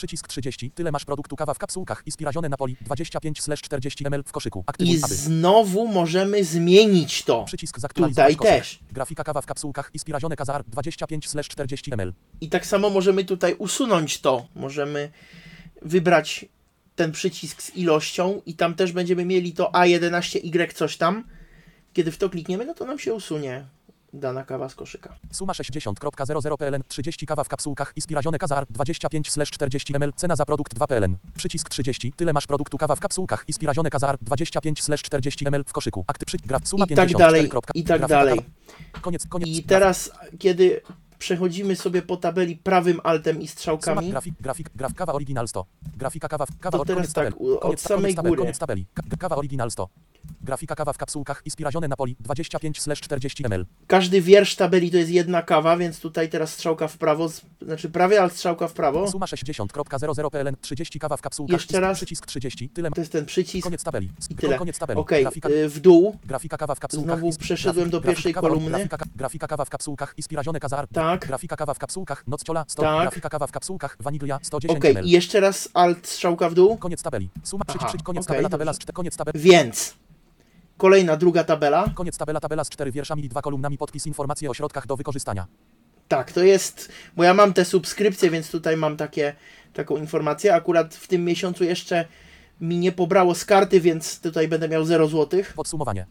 Przycisk 30. Tyle masz produktu kawa w kapsułkach. Ispirazione Napoli 25/40 ml w koszyku. I Aktywuj aby. znowu możemy zmienić to. Przycisk zaktualizować Tutaj koszyk. też. Grafika kawa w kapsułkach. Ispirazione Kazar 25/40 ml. I tak samo możemy tutaj usunąć to. Możemy wybrać ten przycisk z ilością i tam też będziemy mieli to A11Y coś tam. Kiedy w to klikniemy, no to nam się usunie dana kawa z koszyka. Suma 60.00 PLN 30 kawa w kapsułkach. Ispirazione Kazar 25/40 ml. Cena za produkt 2 PLN. Przycisk 30. Tyle masz produktu kawa w kapsułkach. Ispirazione Kazar 25/40 ml w koszyku. Suma I tak 54. dalej, i tak dalej. Koniec. I teraz, kiedy przechodzimy sobie po tabeli prawym altem i strzałkami, Kawa Original 100. Grafika kawa to teraz tak, od samej góry. Koniec tabeli. Kawa Original 100. Grafika kawa w kapsułkach. Ispirazione Napoli 25/40 ml. Każdy wiersz tabeli to jest jedna kawa, więc tutaj teraz strzałka w prawo, znaczy prawie, ale strzałka w prawo. Suma 60.00 PLN 30 kawa w kapsułkach. Jeszcze raz. Przycisk 30. Tyle. To jest ten przycisk. Koniec tabeli. Tyle. Koniec tabeli. Okej, w dół. Grafika kawa w kapsułkach. Znowu przeszedłem do pierwszej kolumny. Grafika kawa w kapsułkach. Ispirazione Kazar. Tak. Grafika kawa w kapsułkach. Nocciola 100. Tak. Grafika kawa w kapsułkach. Vaniglia 110 Okej, ml. i jeszcze raz alt strzałka w dół. Koniec tabeli. Suma Aha, koniec okej, tabela dobrze. koniec tabeli. Więc kolejna, druga tabela. Koniec tabela z 4 wierszami i 2 kolumnami. Podpis informacje o środkach do wykorzystania. Tak, to jest, bo ja mam te subskrypcje, więc tutaj mam taką informację. Akurat w tym miesiącu jeszcze mi nie pobrało z karty, więc tutaj będę miał 0 zł. Podsumowanie.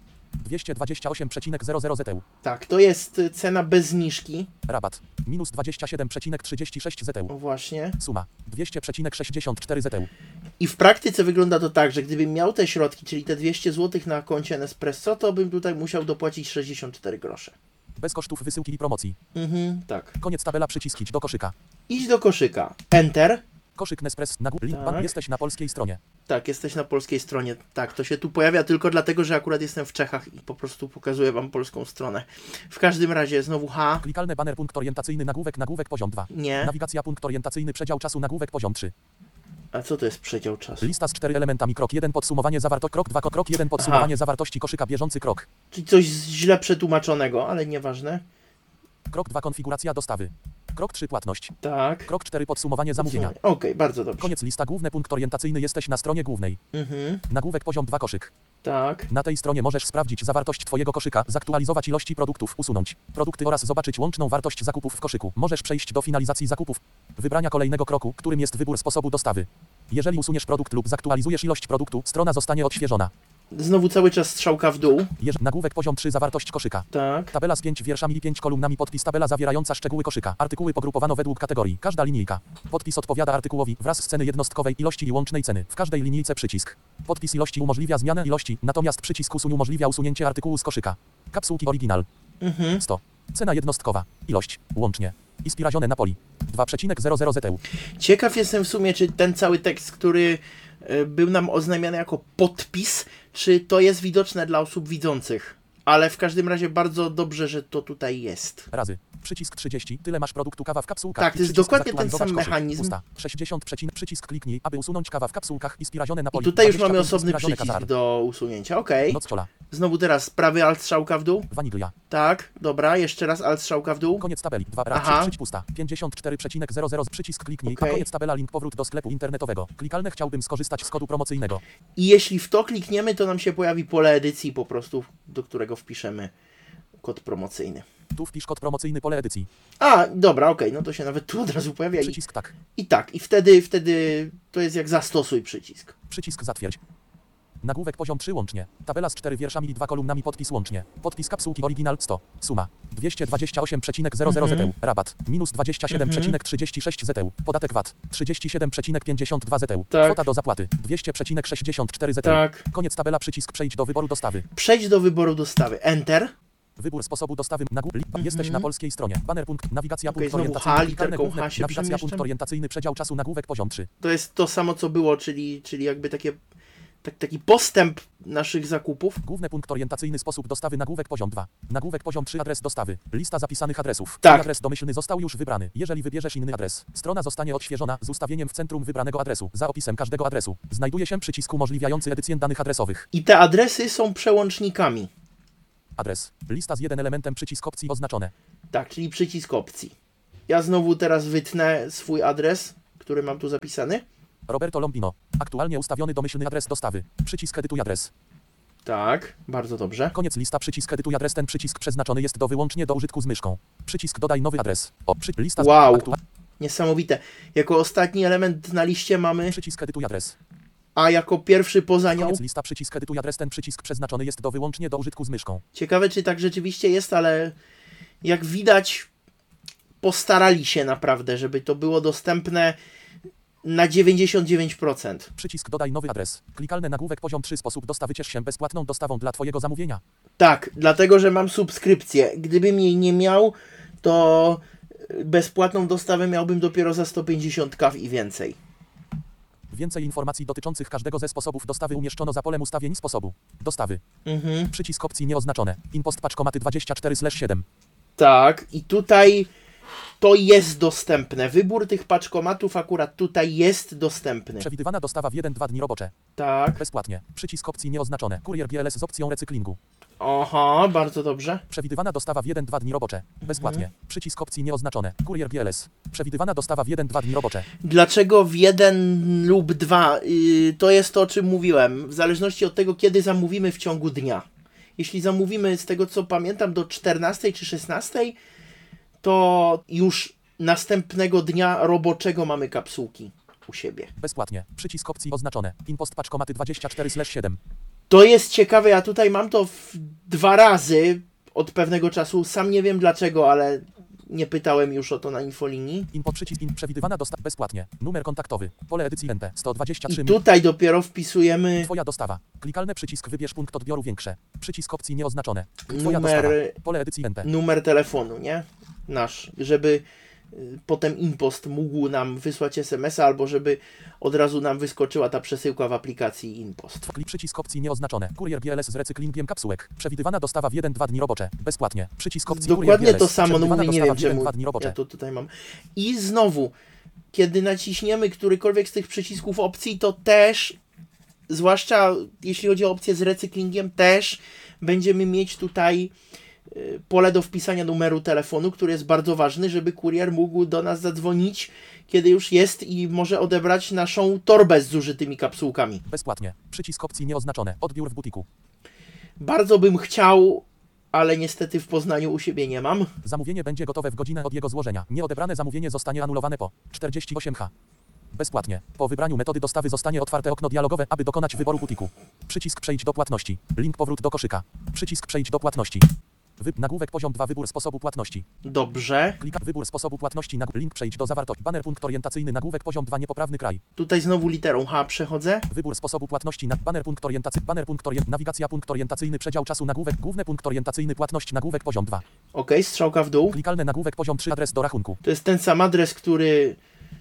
228,00 ZTU. Tak, to jest cena bez zniżki. Rabat. Minus 27,36 ZTU. O właśnie. Suma. 200,64 ZTU. I w praktyce wygląda to tak, że gdybym miał te środki, czyli te 200 zł na koncie Nespresso, to bym tutaj musiał dopłacić 64 grosze. Bez kosztów wysyłki i promocji. Tak. Koniec tabela, przycisk idź do koszyka. Idź do koszyka. Enter. Koszyk Nespresso na górze. Tak. Jesteś na polskiej stronie. Tak, jesteś na polskiej stronie. Tak, to się tu pojawia tylko dlatego, że akurat jestem w Czechach i po prostu pokazuję Wam polską stronę. W każdym razie znowu H. Klikalny baner, punkt orientacyjny, nagłówek poziom 2. Nie. Nawigacja, punkt orientacyjny, przedział czasu, nagłówek poziom 3. A co to jest przedział czasu? Lista z 4 elementami. Krok 1 podsumowanie zawartości. Krok 2 krok 1 podsumowanie zawartości koszyka, bieżący krok. Czyli coś źle przetłumaczonego, ale nieważne. Krok 2 konfiguracja dostawy. Krok 3 płatność. Tak. Krok 4 podsumowanie zamówienia. Okej, bardzo dobrze. Koniec lista, główny punkt orientacyjny, jesteś na stronie głównej. Nagłówek poziom 2 koszyk. Tak. Na tej stronie możesz sprawdzić zawartość Twojego koszyka, zaktualizować ilości produktów, usunąć produkty oraz zobaczyć łączną wartość zakupów w koszyku. Możesz przejść do finalizacji zakupów, wybrania kolejnego kroku, którym jest wybór sposobu dostawy. Jeżeli usuniesz produkt lub zaktualizujesz ilość produktu, strona zostanie odświeżona. Znowu cały czas strzałka w dół. Nagłówek poziom 3, zawartość koszyka. Tak. Tabela z 5 wierszami i 5 kolumnami, podpis tabela zawierająca szczegóły koszyka. Artykuły pogrupowano według kategorii. Każda linijka. Podpis odpowiada artykułowi wraz z ceny jednostkowej, ilości i łącznej ceny. W każdej linijce przycisk. Podpis ilości umożliwia zmianę ilości, natomiast przycisk usuń umożliwia usunięcie artykułu z koszyka. Kapsułki oryginal. 100. Cena jednostkowa. Ilość. Łącznie. Ispirazione Napoli. 2,00 ZTU. Ciekaw jestem w sumie, czy ten cały tekst, który był nam oznajmiany jako podpis, czy to jest widoczne dla osób widzących. Ale w każdym razie bardzo dobrze, że to tutaj jest. Razy. Przycisk 30. Tyle masz produktu kawa w kapsułkach. Tak, to jest dokładnie ten sam mechanizm. 60. Przycisk kliknij, aby usunąć kawa w kapsułkach. Ispirazione Napoli. I tutaj już mamy 25 osobny Ispirazione przycisk Kazar. do usunięcia. Okej. Nocciola. Znowu teraz prawy alt strzałka w dół. Vaniglia. Tak, dobra, jeszcze raz alt strzałka w dół. Koniec tabeli. 2 przycisk pusta. 54,00. Przycisk kliknij. Okej. Koniec tabela, link powrót do sklepu internetowego. Klikalne, chciałbym skorzystać z kodu promocyjnego. I jeśli w to klikniemy, to nam się pojawi pole edycji po prostu, do którego wpiszemy kod promocyjny. Tu wpisz kod promocyjny, pole edycji. A, dobra, okej, no to się nawet tu od razu pojawia. Przycisk tak. I tak, i wtedy to jest jak zastosuj przycisk. Przycisk zatwierdź. Nagłówek poziom 3 łącznie. Tabela z 4 wierszami i 2 kolumnami, podpis łącznie. Podpis kapsułki oryginal 100. Suma. 228,00 ZTU. Rabat. Minus 27,36 ZTU. Podatek VAT. 37,52 ZTU. Tak. Kwota do zapłaty. 200,64 ZTU. Tak. Koniec tabela, przycisk przejdź do wyboru dostawy. Przejdź do wyboru dostawy. Enter. Wybór sposobu dostawy. Jesteś na polskiej stronie. Banner punkt. Nawigacja Okej, punkt znowu orientacyjny. H, Klikalne literką główne. H się Nawigacja punkt przemieszczam. orientacyjny. Przedział czasu. Nagłówek poziom 3. To jest to samo, co było, czyli jakby taki postęp naszych zakupów. Główny punkt orientacyjny, sposób dostawy, nagłówek poziom 2. Nagłówek poziom 3, adres dostawy. Lista zapisanych adresów. Tak. Twój adres domyślny został już wybrany. Jeżeli wybierzesz inny adres, strona zostanie odświeżona z ustawieniem w centrum wybranego adresu. Za opisem każdego adresu znajduje się przycisk umożliwiający edycję danych adresowych. I te adresy są przełącznikami. Adres. Lista z jeden elementem, przycisk opcji oznaczone. Tak, czyli przycisk opcji. Ja znowu teraz wytnę swój adres, który mam tu zapisany. Roberto Lombino. Aktualnie ustawiony domyślny adres dostawy. Przycisk edytuj adres. Tak, bardzo dobrze. Koniec lista. Przycisk edytuj adres. Ten przycisk przeznaczony jest wyłącznie do użytku z myszką. Przycisk dodaj nowy adres. Lista. Wow. Niesamowite. Jako ostatni element na liście mamy, Przycisk edytuj adres. a jako pierwszy poza nią. Koniec lista. Przycisk edytuj adres. Ten przycisk przeznaczony jest wyłącznie do użytku z myszką. Ciekawe, czy tak rzeczywiście jest, ale jak widać, postarali się naprawdę, żeby to było dostępne na 99%. Przycisk dodaj nowy adres. Klikalny nagłówek poziom 3. Sposób dostawy. Ciesz się bezpłatną dostawą dla Twojego zamówienia. Tak, dlatego, że mam subskrypcję. Gdybym jej nie miał, to bezpłatną dostawę miałbym dopiero za 150 kaw i więcej. Więcej informacji dotyczących każdego ze sposobów dostawy umieszczono za polem ustawień sposobu dostawy. Przycisk opcji nieoznaczone. Impost paczkomaty 24/7. Tak, i tutaj to jest dostępne. Wybór tych paczkomatów akurat tutaj jest dostępny. Przewidywana dostawa w 1-2 dni robocze. Tak. Bezpłatnie. Przycisk opcji nieoznaczone. Kurier GLS z opcją recyklingu. Aha, bardzo dobrze. Przewidywana dostawa w 1-2 dni robocze. Bezpłatnie. Przycisk opcji nieoznaczone. Kurier GLS. Przewidywana dostawa w 1-2 dni robocze. Dlaczego w 1 lub 2? To jest to, o czym mówiłem. W zależności od tego, kiedy zamówimy w ciągu dnia. Jeśli zamówimy, z tego co pamiętam, do 14 czy 16, to już następnego dnia roboczego mamy kapsułki u siebie. Bezpłatnie. Przycisk opcji oznaczone. Impost paczkomaty 24/7. To jest ciekawe, ja tutaj mam to 2 razy od pewnego czasu. Sam nie wiem dlaczego, ale nie pytałem już o to na infolinii. Przewidywana dostawa bezpłatnie. Numer kontaktowy. Pole edycji NP 123. I tutaj dopiero wpisujemy Twoja dostawa. Klikalny przycisk wybierz punkt odbioru większe. Przycisk opcji nieoznaczone. Twoja numer, dostawa. Pole edycji NP. numer telefonu, nie? Nasz, żeby potem impost mógł nam wysłać SMS-a, albo żeby od razu nam wyskoczyła ta przesyłka w aplikacji impost. Przycisk opcji nieoznaczone. Kurier GLS z recyklingiem kapsułek. Przewidywana dostawa w 1-2 dni robocze. Bezpłatnie. Przycisk opcji Dokładnie Kurier to GLS. samo, no Przewidywana mówię, nie dostawa wiem w czemu 1-2 dni robocze. ja to tutaj mam. I znowu, kiedy naciśniemy którykolwiek z tych przycisków opcji, to też, zwłaszcza jeśli chodzi o opcję z recyklingiem, też będziemy mieć tutaj pole do wpisania numeru telefonu, który jest bardzo ważny, żeby kurier mógł do nas zadzwonić, kiedy już jest i może odebrać naszą torbę z zużytymi kapsułkami. Bezpłatnie. Przycisk opcji nieoznaczone. Odbiór w butiku. Bardzo bym chciał, ale niestety w Poznaniu u siebie nie mam. Zamówienie będzie gotowe w godzinę od jego złożenia. Nieodebrane zamówienie zostanie anulowane po 48h. Bezpłatnie. Po wybraniu metody dostawy zostanie otwarte okno dialogowe, aby dokonać wyboru butiku. Przycisk przejdź do płatności. Link powrót do koszyka. Przycisk przejdź do płatności. Nagłówek poziom 2 wybór sposobu płatności. Dobrze. Wybór sposobu płatności. Link przejdź do zawartości. Banner punkt orientacyjny. Nagłówek poziom 2 niepoprawny kraj. Tutaj znowu literą H przechodzę. Wybór sposobu płatności. Banner punkt orientacyjny. Nawigacja punkt orientacyjny. Przedział czasu. Nagłówek główny punkt orientacyjny. Płatność. Nagłówek poziom 2. Ok, strzałka w dół. Klikalny nagłówek poziom 3. Adres do rachunku. To jest ten sam adres, który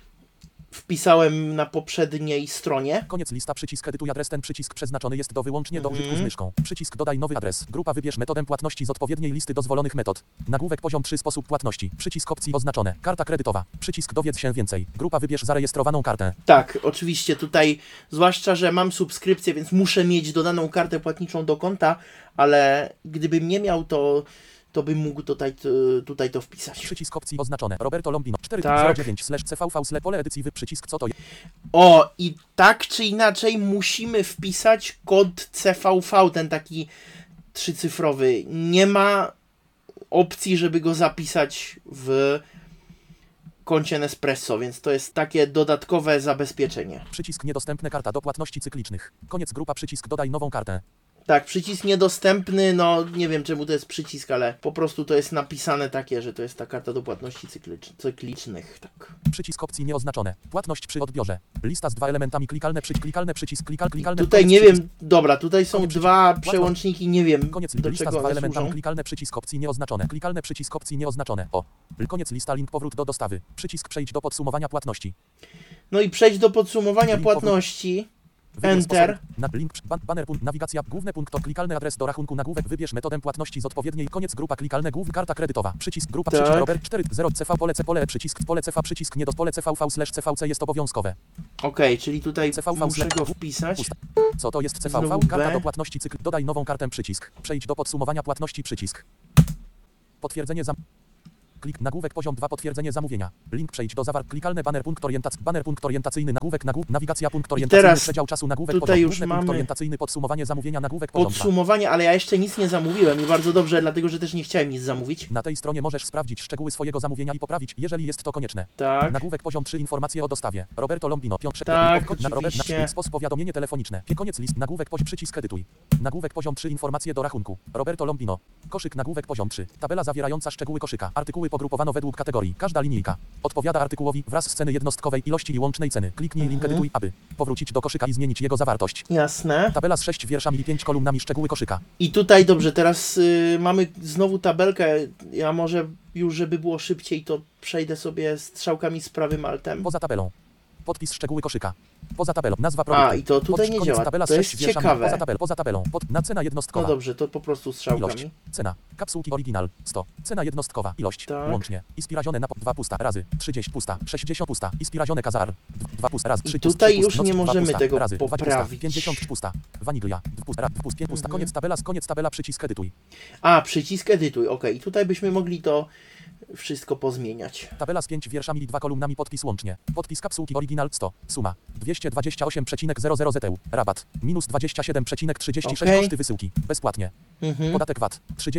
wpisałem na poprzedniej stronie. Koniec lista. Przycisk edytuj adres. Ten przycisk przeznaczony jest wyłącznie do użytku z myszką. Przycisk dodaj nowy adres. Grupa wybierz metodę płatności z odpowiedniej listy dozwolonych metod. Nagłówek poziom 3. Sposób płatności. Przycisk opcji oznaczone. Karta kredytowa. Przycisk dowiedz się więcej. Grupa wybierz zarejestrowaną kartę. Tak, oczywiście tutaj, zwłaszcza, że mam subskrypcję, więc muszę mieć dodaną kartę płatniczą do konta, ale gdybym nie miał, to bym mógł tutaj to wpisać. Przycisk opcji oznaczone. Roberto Lombino 409/CVV pole edycji przycisk co to jest? O, i tak czy inaczej musimy wpisać kod CVV, ten taki 3-cyfrowy. Nie ma opcji, żeby go zapisać w koncie Nespresso, więc to jest takie dodatkowe zabezpieczenie. Przycisk niedostępne karta do płatności cyklicznych. Koniec grupa przycisk dodaj nową kartę. Tak, przycisk niedostępny, no nie wiem czemu to jest przycisk, ale po prostu to jest napisane takie, że to jest ta karta do płatności cyklicznych, tak. Przycisk opcji nieoznaczone. Płatność przy odbiorze. Lista z 2 elementami klikalny przycisk klikalny. Tutaj nie wiem, dobra, tutaj są 2 przełączniki, nie wiem koniec do lista z czego 2 one elementami służą. klikalne przycisk opcji nieoznaczone. Klikalne przycisk opcji nieoznaczone. O. Koniec lista link powrót do dostawy. Przycisk przejdź do podsumowania płatności. No i przejdź do podsumowania Link płatności. Wybór Enter. Sposobu, link, banner punkt, nawigacja, główny punkt to klikalny adres do rachunku, nagłówek, wybierz metodę płatności z odpowiedniej, koniec grupa klikalne, główna karta kredytowa, przycisk grupa, Tak. przycisk Robert 4.0 CV, pole przycisk, pole CV, przycisk nie do pole CVV/CVC jest obowiązkowe. Okej, czyli tutaj CVV muszę go wpisać. Co to jest CVV? Znowu Karta B. do płatności, cykl, dodaj nową kartę, przycisk, przejdź do podsumowania płatności, przycisk. Potwierdzenie Klik nagłówek poziom 2 potwierdzenie zamówienia. Link przejdź do klikalne banner punkt orientacyjny nagłówek nawigacja punkt orientacyjny teraz przedział czasu nagłówek tutaj poziom już główny mamy punkt orientacyjny podsumowanie zamówienia nagłówek poziom 2. podsumowanie, ale ja jeszcze nic nie zamówiłem i bardzo dobrze, dlatego że też nie chciałem nic zamówić. Na tej stronie możesz sprawdzić szczegóły swojego zamówienia i poprawić, jeżeli jest to konieczne. Tak. Nagłówek poziom 3 informacje o dostawie. Roberto Lombino. Tak, na sposób powiadomienie telefoniczne. Koniec list. Nagłówek poziom przycisk edytuj. Nagłówek poziom 3 informacje do rachunku. Roberto Lombino. Koszyk nagłówek poziom 3. Tabela zawierająca szczegóły koszyka. Artykuły pogrupowano według kategorii. Każda linijka odpowiada artykułowi wraz z ceny jednostkowej ilości i łącznej ceny. Kliknij link edytuj, aby powrócić do koszyka i zmienić jego zawartość. Jasne. Tabela z 6 wierszami i 5 kolumnami szczegóły koszyka. I tutaj dobrze, teraz mamy znowu tabelkę. Ja może już, żeby było szybciej, to przejdę sobie strzałkami z prawym altem. Poza tabelą. Podpis szczegóły koszyka. Poza tabelą. Nazwa produktu. A, i to tutaj nie koniec, działa. Tabela z To jest 6 wierszami. ciekawe. Poza tabelą. Na cena jednostkowa. No dobrze, to po prostu Ilość. strzałkami. Cena. Kapsułki oryginal. 100. Cena jednostkowa. Ilość. Tak. Łącznie. Ispirazione na 2 pusta razy. 30 pusta. 60 pusta. Ispirazione kazar. 2 pusta razy. 3 tutaj pusta. już nie możemy pusta, tego razy, 2 pusta, poprawić. 50 pusta. Waniglia. 2 pusta. 2 pusta. 5 pusta. Koniec tabela. Przycisk edytuj. A, przycisk edytuj, ok. I tutaj byśmy mogli to wszystko pozmieniać. Tabela z 5 wierszami i 2 kolumnami podpis łącznie. Podpis kapsułki oryginal 100. Suma 228,00 ZEU. Rabat minus 27,36 Okej. koszty wysyłki. Bezpłatnie. Podatek VAT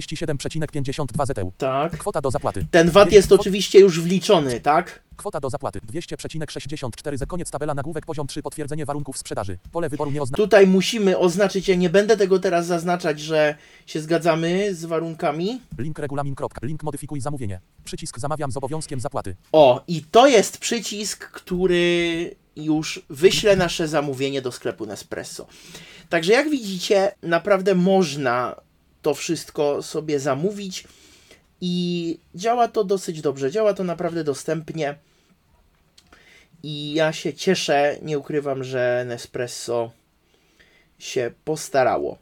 37,52 ZEU. Tak. Kwota do zapłaty. Ten VAT jest oczywiście już wliczony, tak? Kwota do zapłaty 200,64 za koniec tabela nagłówek poziom 3 potwierdzenie warunków sprzedaży. Pole wyboru nie oznacza. Tutaj musimy oznaczyć, ja nie będę tego teraz zaznaczać, że się zgadzamy z warunkami. Link regulamin. Link modyfikuj zamówienie. Przycisk zamawiam z obowiązkiem zapłaty. O, i to jest przycisk, który już wyśle nasze zamówienie do sklepu Nespresso. Także jak widzicie, naprawdę można to wszystko sobie zamówić i działa to dosyć dobrze, działa to naprawdę dostępnie i ja się cieszę, nie ukrywam, że Nespresso się postarało.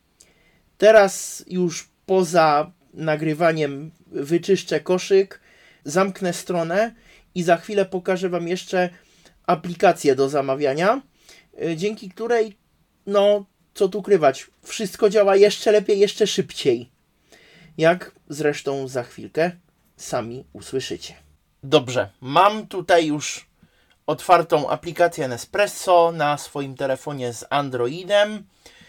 Teraz już poza nagrywaniem wyczyszczę koszyk, zamknę stronę i za chwilę pokażę Wam jeszcze aplikację do zamawiania, dzięki której, no co tu ukrywać, wszystko działa jeszcze lepiej, jeszcze szybciej. Jak zresztą za chwilkę sami usłyszycie. Dobrze, mam tutaj już otwartą aplikację Nespresso na swoim telefonie z Androidem.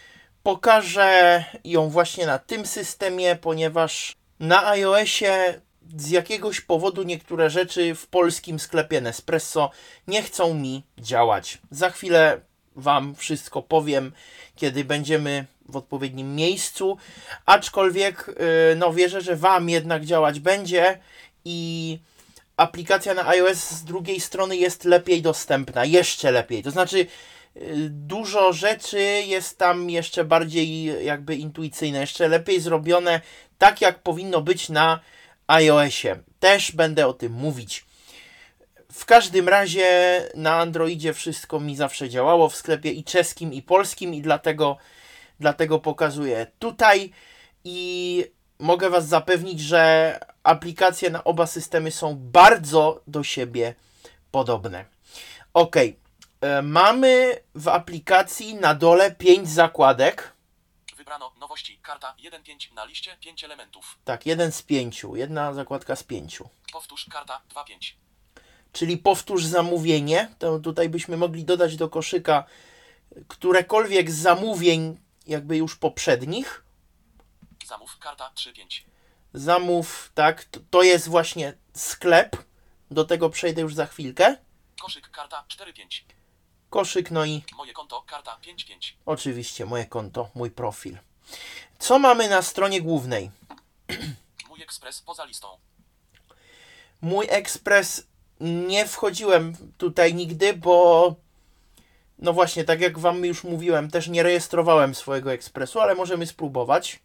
Pokażę ją właśnie na tym systemie, ponieważ na iOSie z jakiegoś powodu niektóre rzeczy w polskim sklepie Nespresso nie chcą mi działać. Za chwilę Wam wszystko powiem, kiedy będziemy w odpowiednim miejscu, aczkolwiek no wierzę, że Wam jednak działać będzie i aplikacja na iOS z drugiej strony jest lepiej dostępna, jeszcze lepiej, to znaczy dużo rzeczy jest tam jeszcze bardziej jakby intuicyjne, jeszcze lepiej zrobione, tak jak powinno być na iOSie. Też będę o tym mówić. W każdym razie na Androidzie wszystko mi zawsze działało w sklepie i czeskim, i polskim i dlatego pokazuję tutaj i mogę Was zapewnić, że aplikacje na oba systemy są bardzo do siebie podobne. Ok, mamy w aplikacji na dole 5 zakładek. Wybrano nowości. Karta 1.5 na liście 5 elementów. Tak, 1 z 5, jedna zakładka z 5. Powtórz karta 2.5. Czyli powtórz zamówienie. To tutaj byśmy mogli dodać do koszyka którekolwiek z zamówień jakby już poprzednich. Zamów karta 3.5. Zamów, tak, to jest właśnie sklep. Do tego przejdę już za chwilkę. Koszyk karta 4.5. Koszyk, no i Moje konto karta 5.5. oczywiście moje konto, mój profil. Co mamy na stronie głównej? Mój ekspres poza listą. Mój ekspres nie wchodziłem tutaj nigdy, bo no właśnie, tak jak Wam już mówiłem, też nie rejestrowałem swojego ekspresu, ale możemy spróbować.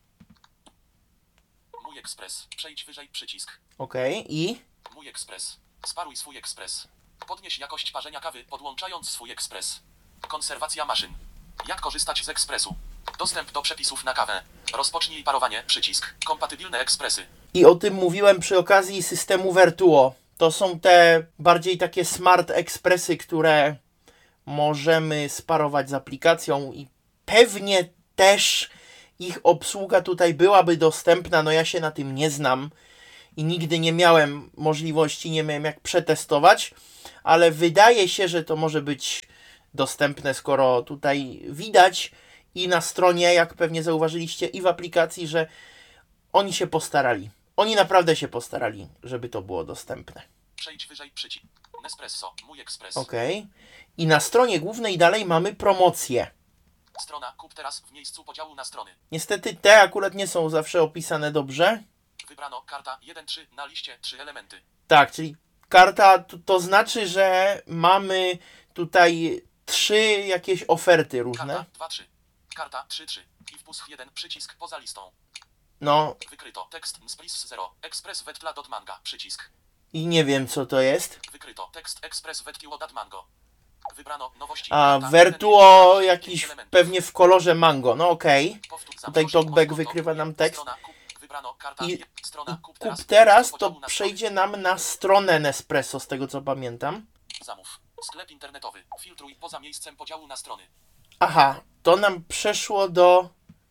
Mój ekspres. Przejdź wyżej przycisk. Ok, i Mój ekspres. Sparuj swój ekspres. Podnieś jakość parzenia kawy, podłączając swój ekspres. Konserwacja maszyn. Jak korzystać z ekspresu? Dostęp do przepisów na kawę. Rozpocznij parowanie, przycisk. Kompatybilne ekspresy. I o tym mówiłem przy okazji systemu Vertuo. To są te bardziej takie smart ekspresy, które możemy sparować z aplikacją i pewnie też ich obsługa tutaj byłaby dostępna. No ja się na tym nie znam i nigdy nie miałem możliwości, nie miałem jak przetestować, ale wydaje się, że to może być dostępne, skoro tutaj widać i na stronie, jak pewnie zauważyliście, i w aplikacji, że oni się postarali. Oni naprawdę się postarali, żeby to było dostępne. Przejdź wyżej przycisk. Nespresso, mój ekspres. Ok. I na stronie głównej dalej mamy promocje. Strona kup teraz w miejscu podziału na strony. Niestety te akurat nie są zawsze opisane dobrze. Wybrano karta 1-3 na liście 3 elementy. Tak, czyli karta to znaczy, że mamy tutaj 3 jakieś oferty różne. Karta 2-3. Karta 3-3. I wpust 1 przycisk poza listą. No Wykryto tekst Splis 0. Express vetla.manga. Przycisk. i nie wiem co to jest. Wykryto tekst Express vetio.mango. Wybrano nowości. A Karta Vertuo 1, jakiś 5 elementów. pewnie w kolorze mango. No okej. Powtórz Tutaj zaproszeń, talkback post, wykrywa nam talk, tekst. strona kup, wybrano karta, I strona kup kup w teraz miejscu to podziału na przejdzie nam na stronę Nespresso, z tego co pamiętam. strony. Zamów. Sklep internetowy. Filtruj poza miejscem podziału na strony. Aha, to nam przeszło do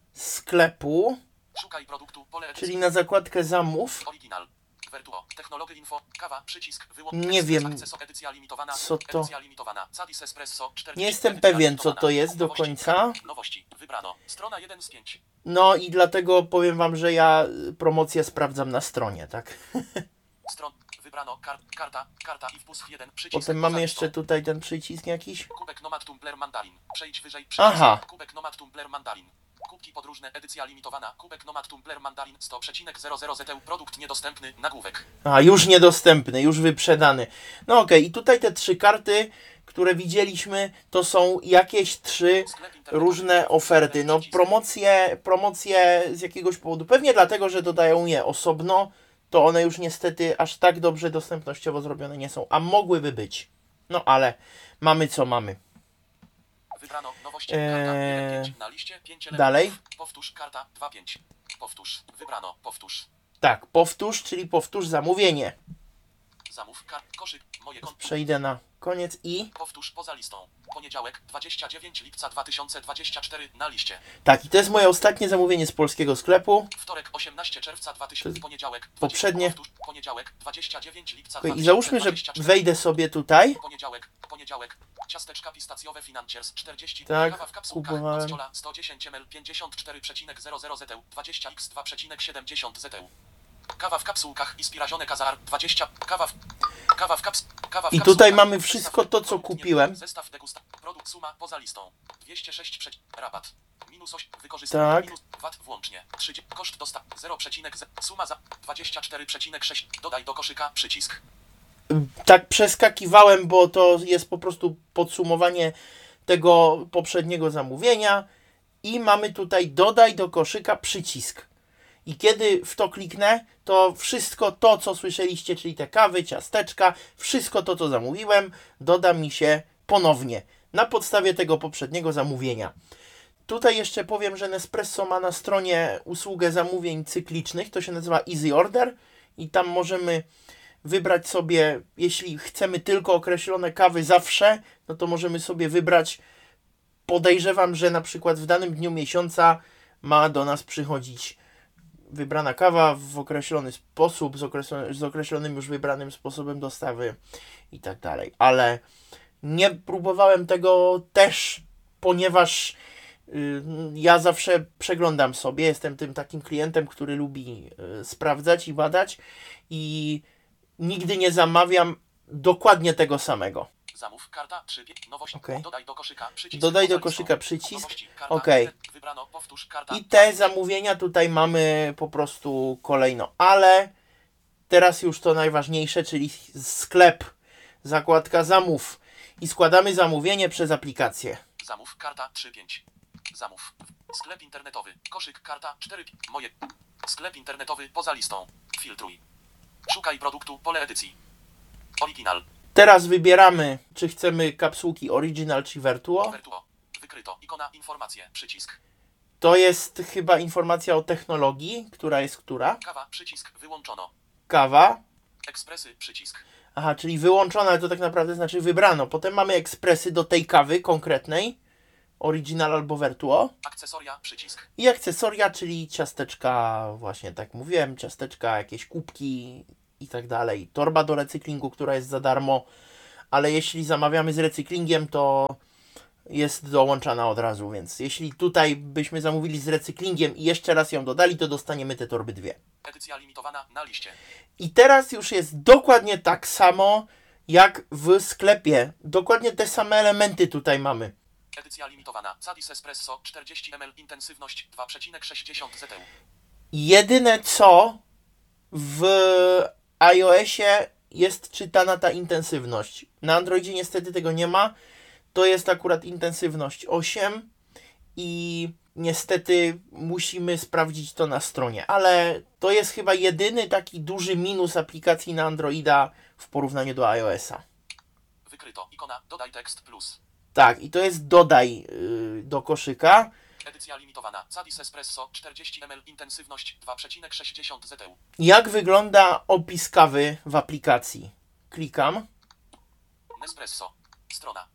sklepu, Szukaj produktu, pole edycji. czyli na zakładkę zamów. Oryginal. Vertuo. Technology info. Kawa. Przycisk. Wyłącz. Nie wiem, Edycja limitowana. co to- Edycja limitowana. Zadis Espresso 40. Nie jestem Edycja pewien, co limitowana. to jest do Nowości. końca. Nowości. Wybrano. Strona 1 z 5. No i dlatego powiem wam, że ja promocję sprawdzam na stronie, tak? Stron. Wybrano. Karta i wpust 1. Przycisk. Potem mamy poza jeszcze listą. tutaj ten przycisk jakiś. Kubek Nomad Tumbler Mandarin. Przejdź wyżej. Aha. Kubek Nomad Tumbler Mandarin. Kubki podróżne. Edycja limitowana. Kubek Nomad Tumbler Mandarin 100,00 ZT. Produkt niedostępny. Nagłówek. A, już niedostępny, już wyprzedany. No okej, i tutaj te 3 karty, które widzieliśmy, to są jakieś 3 Sklep internetowy. różne oferty. No promocje z jakiegoś powodu, pewnie dlatego, że dodają je osobno, to one już niestety aż tak dobrze dostępnościowo zrobione nie są, a mogłyby być. No ale mamy co mamy. Wybrano nowości. Karta 1.5 na liście 5 elementów. Dalej. Powtórz karta 2.5. Powtórz. Wybrano. Powtórz. Tak, powtórz, czyli powtórz zamówienie. Zamów. Koszyk. Moje konto. Przejdę na koniec i... Powtórz poza listą. Poniedziałek 29 lipca 2024 na liście. Tak, i to jest moje ostatnie zamówienie z polskiego sklepu. Wtorek 18 czerwca 2000. Poniedziałek. 20, poprzednie. Powtórz, poniedziałek 29 lipca I załóżmy, że 2024. wejdę sobie tutaj. Poniedziałek. Ciasteczka pistacjowe Financiers 40. Tak, Kawa w kapsułkach. kupowałem. Nociola 110 ml 54,00 ZT. 20x 2,70 ZT. Kawa w kapsułkach Inspirazione Kazar 20. Kawa w I tutaj mamy wszystko to, co kupiłem. Zestaw degusta. Produkt suma poza listą. 206 rabat. Minus 8 wykorzystanie. Tak. Minus VAT włącznie. 30 koszt dostaw 0, suma za 24,6. Dodaj do koszyka przycisk. Tak przeskakiwałem, bo to jest po prostu podsumowanie tego poprzedniego zamówienia. I mamy tutaj dodaj do koszyka przycisk. I kiedy w to kliknę, to wszystko to, co słyszeliście, czyli te kawy, ciasteczka, wszystko to, co zamówiłem, doda mi się ponownie na podstawie tego poprzedniego zamówienia. Tutaj jeszcze powiem, że Nespresso ma na stronie usługę zamówień cyklicznych, to się nazywa Easy Order i tam możemy wybrać sobie, jeśli chcemy tylko określone kawy zawsze, no to możemy sobie wybrać, podejrzewam, że na przykład w danym dniu miesiąca ma do nas przychodzić wybrana kawa w określony sposób, z określonym już wybranym sposobem dostawy i tak dalej. Ale nie próbowałem tego też, ponieważ ja zawsze przeglądam sobie, jestem tym takim klientem, który lubi sprawdzać i badać i nigdy nie zamawiam dokładnie tego samego. Zamów karta 3. Nowość. Okej. Dodaj do koszyka przycisk. Dodaj do Poza koszyka listą. przycisk. Nowości, karta Okej. 1. Wybrano. Powtórz karta. I te zamówienia tutaj mamy po prostu kolejno, ale teraz już to najważniejsze, czyli sklep, zakładka zamów i składamy zamówienie przez aplikację. Zamów karta 3.5. Zamów. Sklep internetowy. Koszyk karta 4. Moje. Sklep internetowy poza listą. Filtruj. Szukaj produktu pole edycji. Oryginal. Teraz wybieramy, czy chcemy kapsułki Original czy Vertuo. Vertuo. Wykryto. Ikona informacje. Przycisk. To jest chyba informacja o technologii, która jest która. Kawa. Przycisk. Wyłączono. Kawa. Ekspresy. Przycisk. Aha, czyli wyłączona, to tak naprawdę znaczy wybrano. Potem mamy ekspresy do tej kawy konkretnej. Original albo Vertuo. Akcesoria, przycisk. I akcesoria, czyli ciasteczka, właśnie tak mówiłem, ciasteczka, jakieś kubki i tak dalej. Torba do recyklingu, która jest za darmo, ale jeśli zamawiamy z recyklingiem, to jest dołączana od razu, więc jeśli tutaj byśmy zamówili z recyklingiem i jeszcze raz ją dodali, to dostaniemy te torby 2. Edycja limitowana na liście. I teraz już jest dokładnie tak samo jak w sklepie. Dokładnie te same elementy tutaj mamy. Edycja limitowana. Sadis Espresso 40 ml. Intensywność 2,60 ZTU. Jedyne co w iOSie jest czytana ta intensywność. Na Androidzie niestety tego nie ma. To jest akurat intensywność 8 i niestety musimy sprawdzić to na stronie. Ale to jest chyba jedyny taki duży minus aplikacji na Androida w porównaniu do iOS-a. Wykryto. Ikona. Dodaj tekst plus. Tak, i to jest dodaj do koszyka. Edycja limitowana. Sadis Espresso 40 ml. Intensywność 2,60 ZTU. Jak wygląda opis kawy w aplikacji? Klikam. Nespresso. Strona.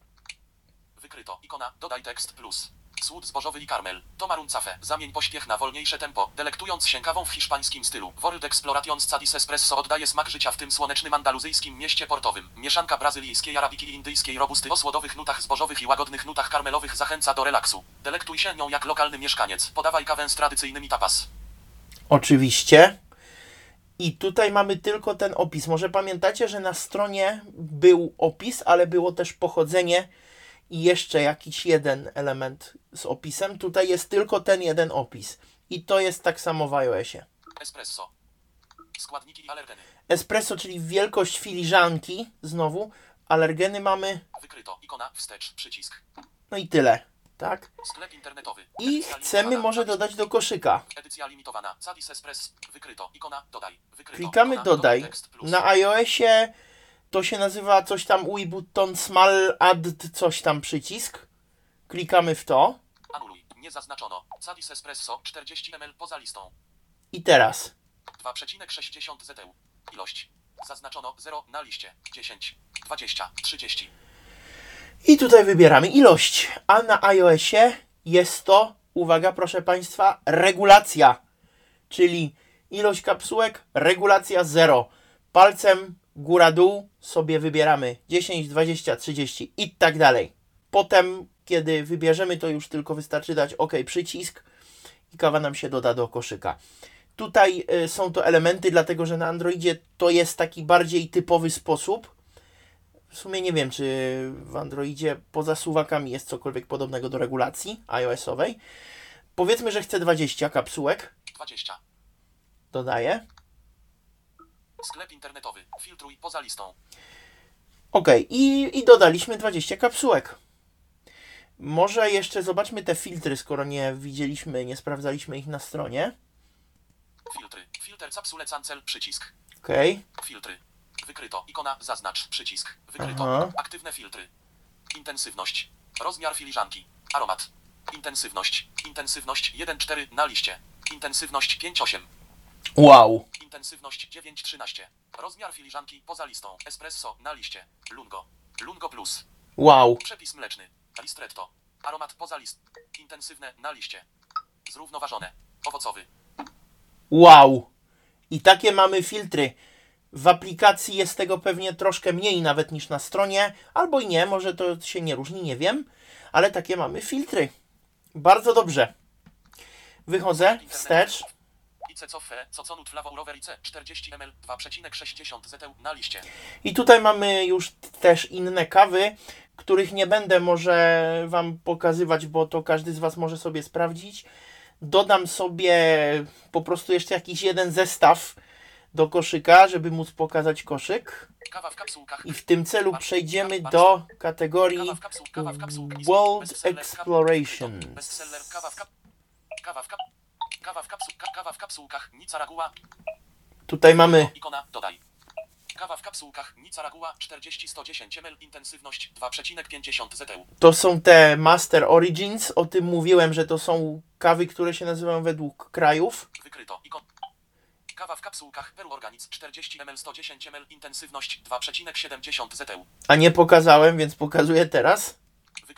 Wykryto. Ikona. Dodaj tekst plus. Słód zbożowy i karmel. Tomaruncafe. Zamień pośpiech na wolniejsze tempo, delektując się kawą w hiszpańskim stylu. World Exploration Sadis Espresso oddaje smak życia w tym słonecznym andaluzyjskim mieście portowym. Mieszanka brazylijskiej arabiki i indyjskiej robusty o słodowych nutach zbożowych i łagodnych nutach karmelowych zachęca do relaksu. Delektuj się nią jak lokalny mieszkaniec. Podawaj kawę z tradycyjnymi tapas. Oczywiście. I tutaj mamy tylko ten opis. Może pamiętacie, że na stronie był opis, ale było też pochodzenie i jeszcze jakiś jeden element z opisem. Tutaj jest tylko ten jeden opis. I to jest tak samo w iOSie. Espresso. Składniki i alergeny. Espresso, czyli wielkość filiżanki, znowu. Alergeny mamy. Wykryto. Ikona. Wstecz. Przycisk. No i tyle. Tak? Sklep internetowy. I Edycja chcemy limitowana. może dodać do koszyka. Edycja limitowana. Sadis Espresso. Wykryto. Ikona. Dodaj. Wykryto. Klikamy Ikona. dodaj. Tekst plus. Na iOSie to się nazywa coś tam UI button small add coś tam przycisk. Klikamy w to. Anuluj. Nie zaznaczono. Sadis Espresso 40 ml poza listą. I teraz 2,60 ZTU. Ilość. Zaznaczono 0 na liście. 10, 20, 30. i tutaj wybieramy ilość. A na iOSie jest to, uwaga proszę Państwa, regulacja. Czyli ilość kapsułek, regulacja 0. Palcem góra-dół sobie wybieramy 10, 20, 30 i tak dalej. Potem, kiedy wybierzemy, to już tylko wystarczy dać OK przycisk i kawa nam się doda do koszyka. Tutaj są to elementy, dlatego że na Androidzie to jest taki bardziej typowy sposób. W sumie nie wiem, czy w Androidzie poza suwakami jest cokolwiek podobnego do regulacji iOS-owej. Powiedzmy, że chcę 20 kapsułek. 20. Dodaję. Sklep internetowy. Filtruj poza listą. OK. I dodaliśmy 20 kapsułek. Może jeszcze zobaczmy te filtry, skoro nie widzieliśmy, nie sprawdzaliśmy ich na stronie. Filtry. Filter capsule cancel. Przycisk. OK. Filtry. Wykryto. Ikona. Zaznacz. Przycisk. Wykryto. Aha. Aktywne filtry. Intensywność. Rozmiar filiżanki. Aromat. Intensywność. Intensywność 1,4 na liście. Intensywność 5,8. Wow. Intensywność 9,13. Rozmiar filiżanki poza listą. Espresso na liście. Lungo. Lungo plus. Wow. Przepis mleczny. Ristretto. Aromat poza list. Intensywne na liście. Zrównoważone. Owocowy. Wow. I takie mamy filtry. W aplikacji jest tego pewnie troszkę mniej nawet niż na stronie, albo i nie, może to się nie różni, nie wiem, ale takie mamy filtry. Bardzo dobrze. Wychodzę wstecz. IC Cofe, Coconut Flavour IC 40 ml 2,60 ZTU na liście. I tutaj mamy już też inne kawy, których nie będę może Wam pokazywać, bo to każdy z Was może sobie sprawdzić. Dodam sobie po prostu jeszcze jakiś jeden zestaw do koszyka, żeby móc pokazać koszyk. Kawa w kapsułkach. I w tym celu przejdziemy do kategorii World Exploration. Bestseller kawa w kapsułkach Nicaragua. Tutaj mamy Ikona dodaj. Kawa w kapsułkach Nicaragua 40-110 ml. Intensywność 2,50 ZTU. To są te Master Origins. O tym mówiłem, że to są kawy, które się nazywają według krajów. Wykryto. Ikon. Kawa w kapsułkach Peru Organic 40 ml 110 ml. Intensywność 2,70 ZTU. A nie pokazałem, więc pokazuję teraz. Wykryto.